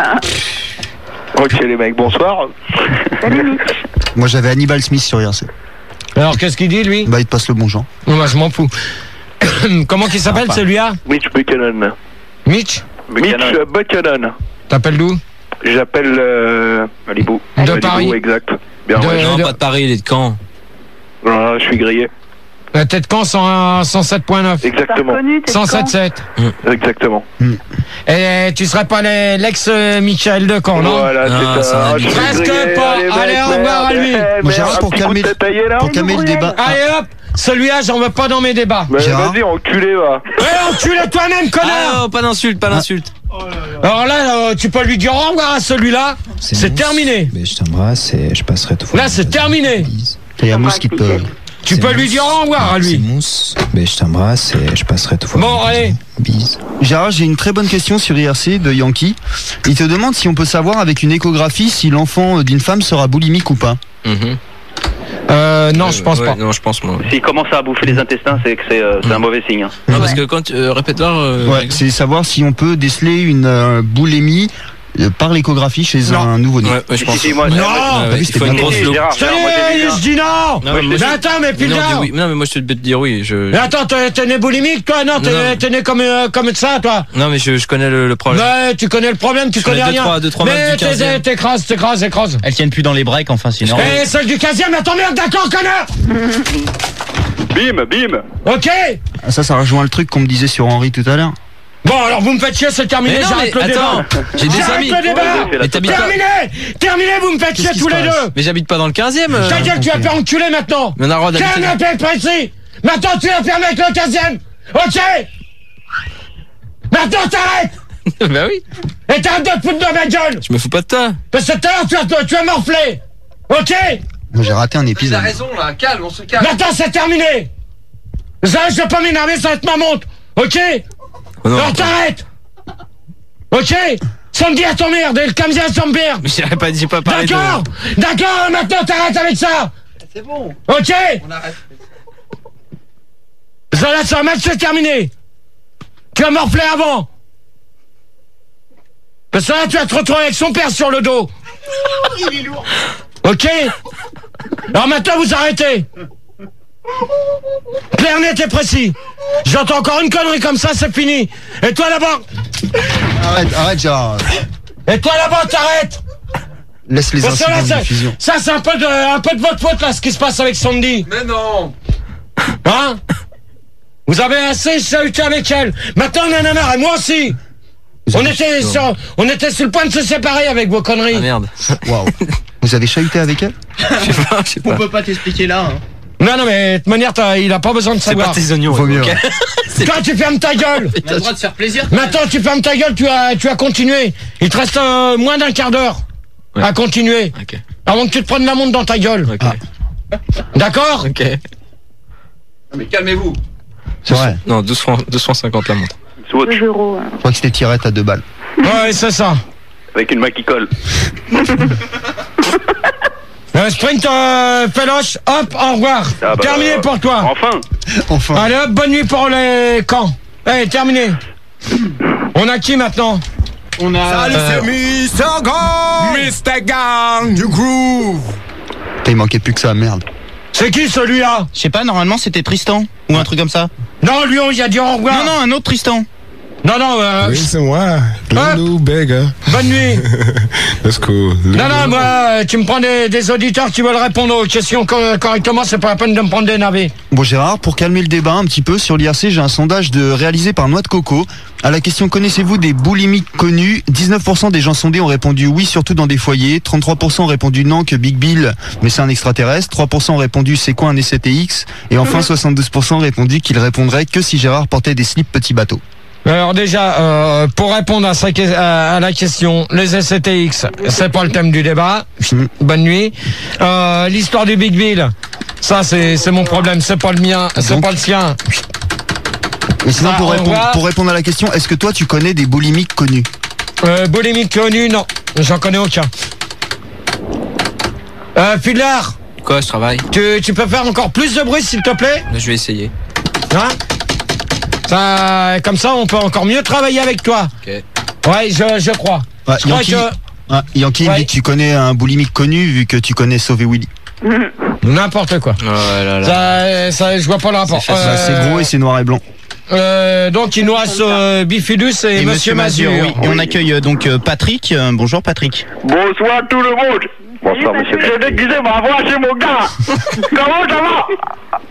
Ok les mecs, bonsoir. Moi j'avais Hannibal Smith sur I R C. Alors, qu'est-ce qu'il dit, lui? Bah il te passe le bon genre. Moi, bah, je m'en fous. Comment qu'il s'appelle, Sympa. celui-là? Mitch Buchanan. Mitch? Mitch Buchanan. T'appelles d'où? J'appelle euh, Malibu. De Malibu, Paris. exact. Bien De- ouais. Non, de- pas de Paris, il est de Caen. Voilà, je suis grillé. La tête camp cent sept point neuf. Exactement. cent sept virgule sept. Mmh. Exactement. Mmh. Et tu serais pas l'ex-Michael de Caen, non? Voilà, c'est ça. Presque pas. Allez, au revoir à lui. Moi, Gérard, pour calmer, pour calmer le débat. Allez hop, celui-là, j'en veux pas dans mes débats. Vas-y, enculé, va. Ouais, enculé toi-même, connard. Ah, pas d'insulte, pas d'insulte. Alors là, euh, tu peux lui dire au revoir à celui-là. C'est terminé. Mais je t'embrasse et je passerai tout. Là, c'est terminé. Il y a Mousse qui peut. Tu peux lui dire au revoir à lui. Mousse. Mais je t'embrasse et je passerai tout. Bon, allez. Bise. Gérard, j'ai une très bonne question sur I R C de Yankee. Il te demande si on peut savoir avec une échographie si l'enfant d'une femme sera boulimique ou pas. Mmh. Euh, non, euh, je pense ouais, pas. Non, je pense moi. S'il commence à bouffer les intestins, c'est que c'est euh, mmh. un mauvais signe. Hein. Non, parce que quand euh, répète-leur. Euh, ouais, c'est savoir si on peut déceler une euh, boulimie par l'échographie chez non. un nouveau-né. Ouais, ouais, je pense. Si, si, moi, non, ouais, ouais, il faut une grosse loupe. Je te dis non. Non, mais, mais attends, mais puis non, non. Oui. non, mais moi je te te dire oui. Je... Mais attends, t'es né boulimique, toi? Non, t'es né comme euh, comme ça, toi. Non, mais je, je connais le, le problème. Ouais, tu connais le problème, tu je connais rien. deux, trois, mais t'écrases, t'écrases, t'écrases. Elles tiennent plus dans les breaks, enfin, sinon. Et celle du quinzième, attends, merde, d'accord, connard. Bim, bim. Ok. Ça, ça rejoint le truc qu'on me disait sur Henri tout à l'heure. Bon, alors vous me faites chier, c'est terminé, j'arrête le débat. J'ai des amis. Le débat. Terminé, terminé, vous me faites chier tous les deux. Mais j'habite pas dans le quinzième. Ta gueule, tu vas faire enculer maintenant. Mais on a le droit d'habiter. Tiens, un appel précis. Maintenant, tu vas faire avec le quinzième. Ok. Maintenant, t'arrêtes. Bah oui. Et t'arrêtes de te foutre de ma gueule. Je me fous pas de toi. Parce que tout à l'heure, tu as, tu as morflé. Ok. Moi, j'ai raté un épisode. T'as raison, là, calme, on se calme. Maintenant, c'est terminé. Ça, je vais pas m'énerver, ça va être ma montre. Ok. Oh non, alors t'arrêtes. Ok. Sans me dire ton merde, et le camzia sans me perdre. Mais j'ai pas dit, pas parlé de... D'accord. D'accord, maintenant t'arrêtes avec ça. C'est bon. Ok. On arrête. Ça là, ça, match c'est terminé. Tu as morflé avant. Parce que là, tu vas te retrouver avec son père sur le dos. Il est lourd. Ok. Alors maintenant, vous arrêtez. Clair, net et précis. J'entends encore une connerie comme ça, c'est fini. Et toi là-bas. Arrête, arrête, Gérard. Et toi là-bas, t'arrêtes. Laisse les incidents là, de diffusion. Ça, c'est un peu de, un peu de votre faute là, ce qui se passe avec Sandy. Mais non. Hein? Vous avez assez chahuté avec elle. Maintenant, on en a marre, et moi aussi. On était, sur, on était sur le point de se séparer avec vos conneries. Ah merde. Waouh. Vous avez chahuté avec elle? Je sais pas, je sais pas. On peut pas t'expliquer là. Hein. Non, non, mais de toute manière, il a pas besoin de savoir. C'est pas tes oignons. Vaut mieux. Okay. Toi, tu fermes ta gueule. On a le droit de faire plaisir. Maintenant, tu fermes ta gueule, tu as, tu as continué. Il te reste euh, moins d'un quart d'heure ouais. à continuer. Okay. Avant que tu te prennes la montre dans ta gueule. Okay. Ah. D'accord? Ok. Non, mais calmez-vous. C'est vrai. Non, douze francs cinquante la montre. deux euros. Je crois que c'était tirette à deux balles. Ouais, c'est ça. Avec une main qui colle. Euh, sprint, euh, Féloche, hop, au revoir. Ah bah, terminé euh, pour toi. Enfin. Enfin. Allez hop, bonne nuit pour les camps. Allez, terminé. On a qui maintenant? On a... Salut, euh... c'est mister Gang. mister Gang du Groove. Il manquait plus que ça, merde. C'est qui celui-là? Je sais pas, normalement c'était Tristan. Ou un truc comme ça. Non, lui, on y a dit au revoir. Non, non, un autre Tristan. Non, non, euh... Oui, c'est moi. Loulou, Bega. Bonne nuit. That's cool. Loulou. Non, non, moi, tu me prends des, des auditeurs qui veulent répondre aux questions correctement, c'est pas la peine de me prendre des navets. Bon, Gérard, pour calmer le débat un petit peu sur l'I R C, j'ai un sondage de, réalisé par Noix de Coco. À la question, connaissez-vous des boulimiques connus? dix-neuf pour cent des gens sondés ont répondu oui, surtout dans des foyers. trente-trois pour cent ont répondu non, que Big Bill, mais c'est un extraterrestre. trois pour cent ont répondu c'est quoi un S C T X? Et enfin, soixante-douze pour cent ont répondu qu'ils répondraient que si Gérard portait des slips petits bateaux. Alors déjà, euh, pour répondre à, sa, à, à la question, les S C T X, c'est pas le thème du débat. Mmh. Bonne nuit. Euh, L'histoire du Big Bill, ça c'est mon problème, c'est pas le mien, c'est pas le sien. Et sinon, ça, pour, répondre, pour répondre à la question, est-ce que toi tu connais des boulimiques connus? euh, Boulimiques connus, non, j'en connais aucun. Euh, Fudlard. Quoi, je travaille. Tu, tu peux faire encore plus de bruit s'il te plaît? Je vais essayer. Hein? Ça, comme ça, on peut encore mieux travailler avec toi. Ok. Ouais, je, je crois. Ouais, je Yankee, crois que... ouais, Yankee ouais. dit que tu connais un boulimique connu vu que tu connais Sauvé Willy. N'importe quoi. Oh là là. Ça, ça, je vois pas le rapport. C'est euh... gros et c'est noir et blanc. Euh, donc il nous reste euh, Bifidus et, et Monsieur Mazur. Oui. Et on accueille euh, donc euh, Patrick. Euh, bonjour Patrick. Bonsoir tout le monde. Bonsoir monsieur. J'ai déguisé ma voix chez mon gars. Comment ça va?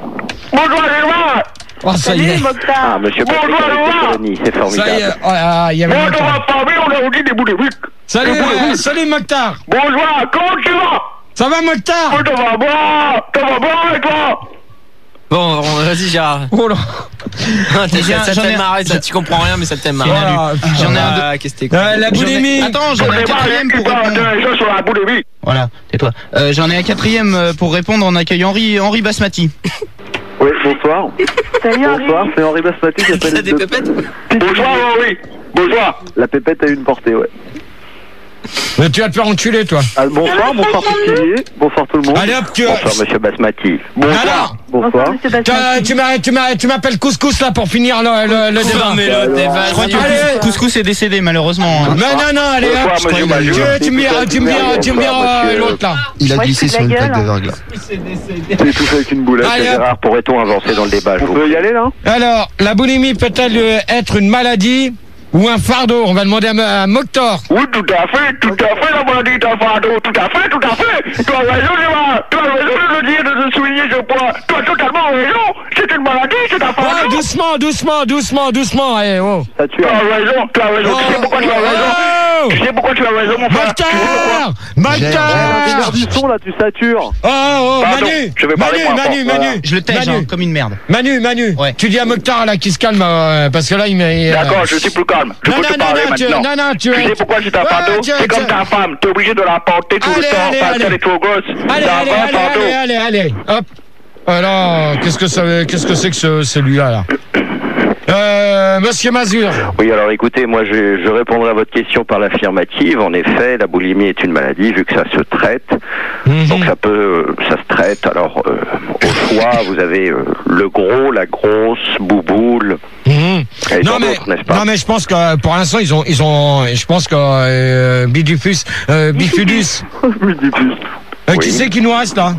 Bonjour Gérard. Oh, ça y est. Ah, monsieur Patrick avec des colonies, c'est formidable. Ça y est. Oh, ah, il y avait Bonjour Mokhtar. ma famille, on a aussi des boulimiques. Salut, euh, salut Mokhtar. Bonjour, comment tu vas? Ça va Mokhtar? Oh, ça va bien, ça va bien et toi? Bon, on- vas-y Gérard. Oh là. T'es- J'en- ça j'en ai- t'aime marrer, ça tu comprends rien mais ça t'aime marrer. Voilà. J'en ai un Ah, qu'est-ce que t'es con. Euh, la J'en ai- boulimie. Attends, j'en ai un quatrième pour répondre. intéressant sur la boulimie. Voilà, tais-toi. Euh, j'en ai un quatrième euh, pour répondre. On accueille Henri, Henri Basmati. Oui, bonsoir. Salut Henri. Bonsoir, c'est Henri Basmati qui T'as appelle. des de- pépettes? Bonjour Henri. Bonjour. La pépette a une portée, ouais. Mais tu vas te faire enculer, toi. Ah, bonsoir, bonsoir Pitilier, bonsoir tout le monde. Allez hop, tu. Bonsoir monsieur Basmati. Alors, Bonsoir. Monsieur t'as- Basmati. tu m'as- tu m'as- tu m'appelles Couscous là pour finir le, le, le débat. Fermez-le, t'es Je crois vas-y. que Allez. Couscous est décédé malheureusement. hein. Non, non, non, allez Bonsoir, hop. monsieur Tu, Major. tu me diras, tu me diras, tu me diras Bonsoir, euh, monsieur. l'autre là. Il a Moi, je glissé fous de sur la une plaque gueule. de verglas. C'est tout fait avec une boulette. Allez, hop. Gérard, pourrait-on avancer dans le débat je On vous peut prie. y aller là? Alors, la boulimie peut-elle euh, être une maladie ou un fardeau? On va demander à, à Mokhtar. Oui, tout à fait, tout à fait, la maladie est un fardeau, tout à fait, tout à fait. Tu as raison, Gérard, tu as raison de le dire, de le souligner ce point. Tu as totalement raison, c'est une maladie, c'est un Oh, fardeau. doucement, doucement, doucement, doucement. Eh, oh. Ça tue. Tu as raison, tu as raison, tu sais pourquoi tu as raison. Oh. Tu sais pourquoi tu as raison, mon frère. Tu sais pourquoi? Mokhtar J'ai- J'ai Mokhtar du son là, tu satures. Oh, oh, Pardon, Manu je vais parler Manu, moins Manu, fort, Manu Je le tège Manu, hein, comme une merde. Manu, Manu, Ouais. tu dis à Mokhtar là qui se calme euh, parce que là il met. euh, D'accord, je suis plus calme. Je Non, peux non, te non, parler non, tu- maintenant. non, non, tu- sais pourquoi c'est un Ouais, fardeau? tu- C'est comme tu- ta femme, t'es obligé de la porter tout Allez, le temps allez, parce allez. qu'elle est trop grosse. Allez, C'est un allez, vrai allez, fardeau. allez, allez, allez, hop. Alors, qu'est-ce que ça, qu'est-ce que c'est que ce, celui-là là euh, Monsieur Mazur. Oui, alors écoutez, moi je, je répondrai à votre question par l'affirmative. En effet, la boulimie est une maladie vu que ça se traite. Mhm. Donc ça peut, euh, ça se traite. Alors euh, au choix, vous avez euh, le gros, la grosse, bouboule. Mhm. Et Non tant mais, d'autres, n'est-ce pas? non mais je pense que euh, pour l'instant ils ont, ils ont, je pense que euh, Bidufus, euh, Bifidus. Euh, Qui Oui. c'est qui nous reste là?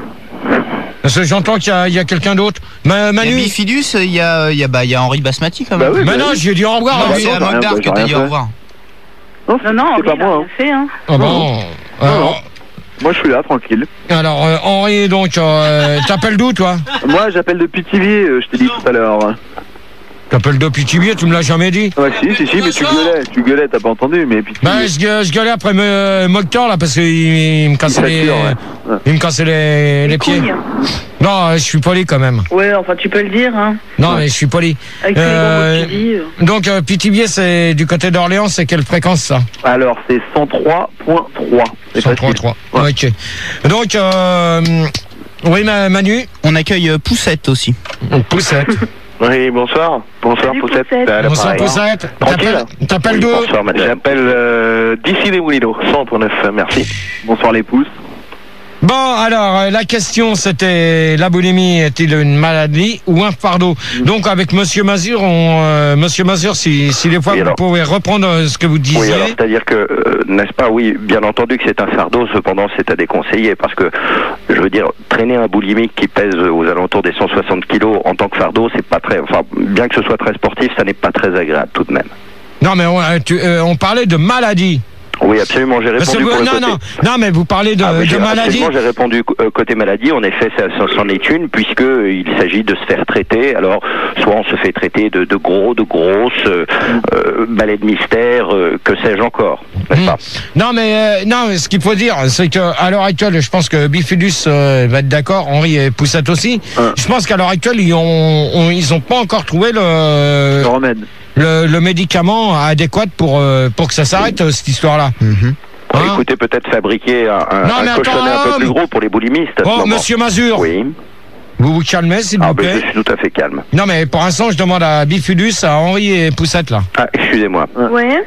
Parce que j'entends qu'il y a, il y a quelqu'un d'autre. Ma, Il y Manu. a Bifidus, il y a, il y a, bah, il y a Henri Basmati quand même. Bah oui, Mais non, j'ai dit au revoir. Non, hein. c'est à bah, Mokhtar bah, que j'ai t'as rien dit au fait. revoir. Non, non, c'est Henri, pas il a moi, rien fait, hein. Ah bon. Alors, Moi je suis là, tranquille. alors euh, Henri, donc, euh, t'appelles d'où toi? Moi j'appelle de Pithiviers, euh, je t'ai dit tout à l'heure. T'appelles de Pithiviers, tu me l'as jamais dit? Ouais, si, si, si, mais tu gueulais, tu gueulais, t'as pas entendu, mais Pithiviers. Bah, je, gue- je gueulais après me, Mokhtar là parce qu'il il me cassait les, sature, ouais. il me cassait les, les pieds. couilles. Non, euh, je suis poli quand même. Ouais, enfin, tu peux le dire, hein. Non, mais je suis poli. Avec tous les gros mots que tu dis. euh. Donc, euh, Pithiviers, c'est du côté d'Orléans, c'est quelle fréquence ça? Alors c'est cent trois point trois. C'est cent trois facile. trois. Ok. Donc, euh, oui, ma- Manu. On accueille euh, Poussette aussi. Poussette. Oui, bonsoir. Bonsoir, Salut, Poussette. Poussette. À Bonsoir, l'appareil. Poussette. Tranquille. T'appelles- T'appelles Oui, d'où? bonsoir, madame. J'appelle euh, d'ici les Moulineaux, cent neuf, merci. Bonsoir les pouces. Bon, alors, euh, la question, c'était la boulimie est-il une maladie ou un fardeau? Donc, avec Monsieur Mazur, on, euh, Monsieur Mazur, si, si des fois Oui, vous alors. pouvez reprendre euh, ce que vous disiez. Oui, alors c'est-à-dire que, euh, n'est-ce pas, oui, bien entendu que c'est un fardeau, cependant c'est à déconseiller parce que, je veux dire, traîner un boulimique qui pèse aux alentours des cent soixante kilos en tant que fardeau, c'est pas très, enfin, bien que ce soit très sportif, ça n'est pas très agréable tout de même. Non, mais on, euh, tu- euh, on parlait de maladie. Oui, absolument, j'ai Parce que répondu vous- pour le non, côté... non, non, mais vous parlez de, Ah, mais de j'ai- maladie. absolument, j'ai répondu euh, côté maladie. En effet, ça, ça c'en est une, puisque euh, il s'agit de se faire traiter. Alors, soit on se fait traiter de, de gros, de grosses, euh, euh, balais de mystère, euh, que sais-je encore, n'est-ce pas? Non, mais euh, non, mais ce qu'il faut dire, c'est que à l'heure actuelle, je pense que Bifidus euh, va être d'accord, Henri et Poussette aussi. Je pense qu'à l'heure actuelle, ils ont, on- ils ont pas encore trouvé le, Le remède. le, le médicament adéquat pour euh, pour que ça s'arrête euh, cette histoire-là. Bon, écoutez, peut-être fabriquer un, un, Non, mais un cochonnet attends, un peu plus mais- gros pour les boulimistes. à ce Oh, moment. Monsieur Mazur. Oui. Vous vous calmez, s'il Ah, vous ben, plaît. je suis tout à fait calme. Non, mais pour l'instant, je demande à Bifidus, à Henri et Poussette là. Ah, excusez-moi. Ouais.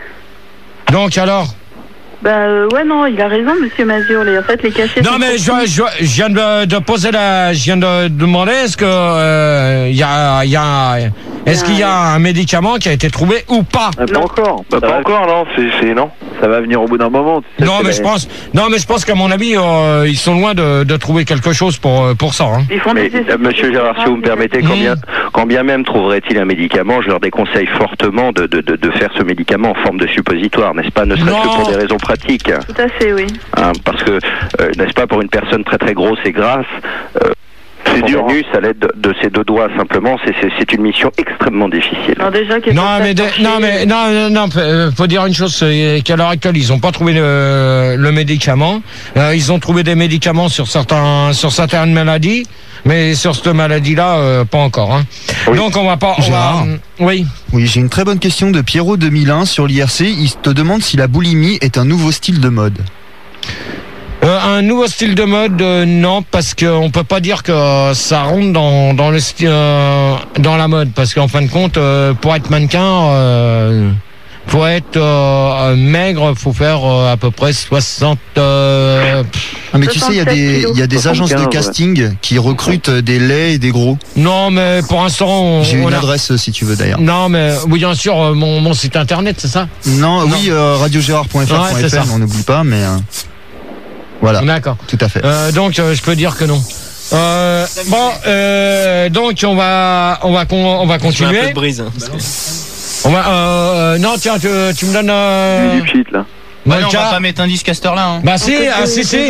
Donc alors. Bah, euh, ouais, non, il a raison, monsieur Mazur. Les, en fait, les cachets. Non sont mais je, trop petits. je, je viens de, de poser la, je viens de demander est-ce que euh, il y a, il y a, est-ce qu'il y a un médicament qui a été trouvé ou pas? Ah, pas encore. Bah, Ça pas va- encore, non, c'est, c'est non. Ça va venir au bout d'un moment. tu sais, Non c'est mais la- je pense, non mais je pense qu'à mon avis euh, ils sont loin de, de trouver quelque chose pour euh, pour ça. Hein. Ils font Mais, des euh, monsieur Gérard, si vous me permettez, quand bien, quand bien même trouverait-il un médicament, je leur déconseille fortement de, de, de, de faire ce médicament en forme de suppositoire, n'est-ce pas? Ne serait-ce que Non. pour des raisons pratiques. Tout à fait, oui. Hein, parce que, euh, n'est-ce pas, pour une personne très très grosse et grasse, euh, spontanus à l'aide de, de ses deux doigts simplement, c'est, c'est, c'est une mission extrêmement difficile. Alors déjà, non, mais de, non, mais non, non, non, faut dire une chose, c'est qu'à l'heure actuelle, ils n'ont pas trouvé le, le médicament. Euh, ils ont trouvé des médicaments sur certains, sur certaines maladies, mais sur cette maladie-là, euh, pas encore. Hein. Oui. Donc on va pas. On va, oui. Oui, j'ai une très bonne question de Pierrot deux mille un sur l'I R C. Il te demande si la boulimie est un nouveau style de mode. Euh, un nouveau style de mode, euh, non, parce qu'on peut pas dire que ça rentre dans dans le style, euh, dans la mode, parce qu'en fin de compte, euh, pour être mannequin, euh, faut être euh, maigre, faut faire euh, à peu près soixante. Euh, ah mais tu sais, il y a des il y a des agences de casting ouais. qui recrutent des laids et des gros. Non, mais pour l'instant, on, j'ai on une a... adresse si tu veux d'ailleurs. Non, mais oui, bien sûr, mon mon site internet, c'est ça. Non, non. oui, euh, radio gérard point f r point f r, on n'oublie pas, mais. Euh... Voilà. D'accord. Tout à fait. Euh, donc euh, je peux dire que non. Euh, bon, euh, donc on va, on va, con, on va continuer. Un peu de brise. Hein, on va, euh, non tiens, tu, tu me donnes. Euh... Du cheat là. Bah non, on va pas mettre un disque à cette heure-là. Hein. Bah si, ah, si, si.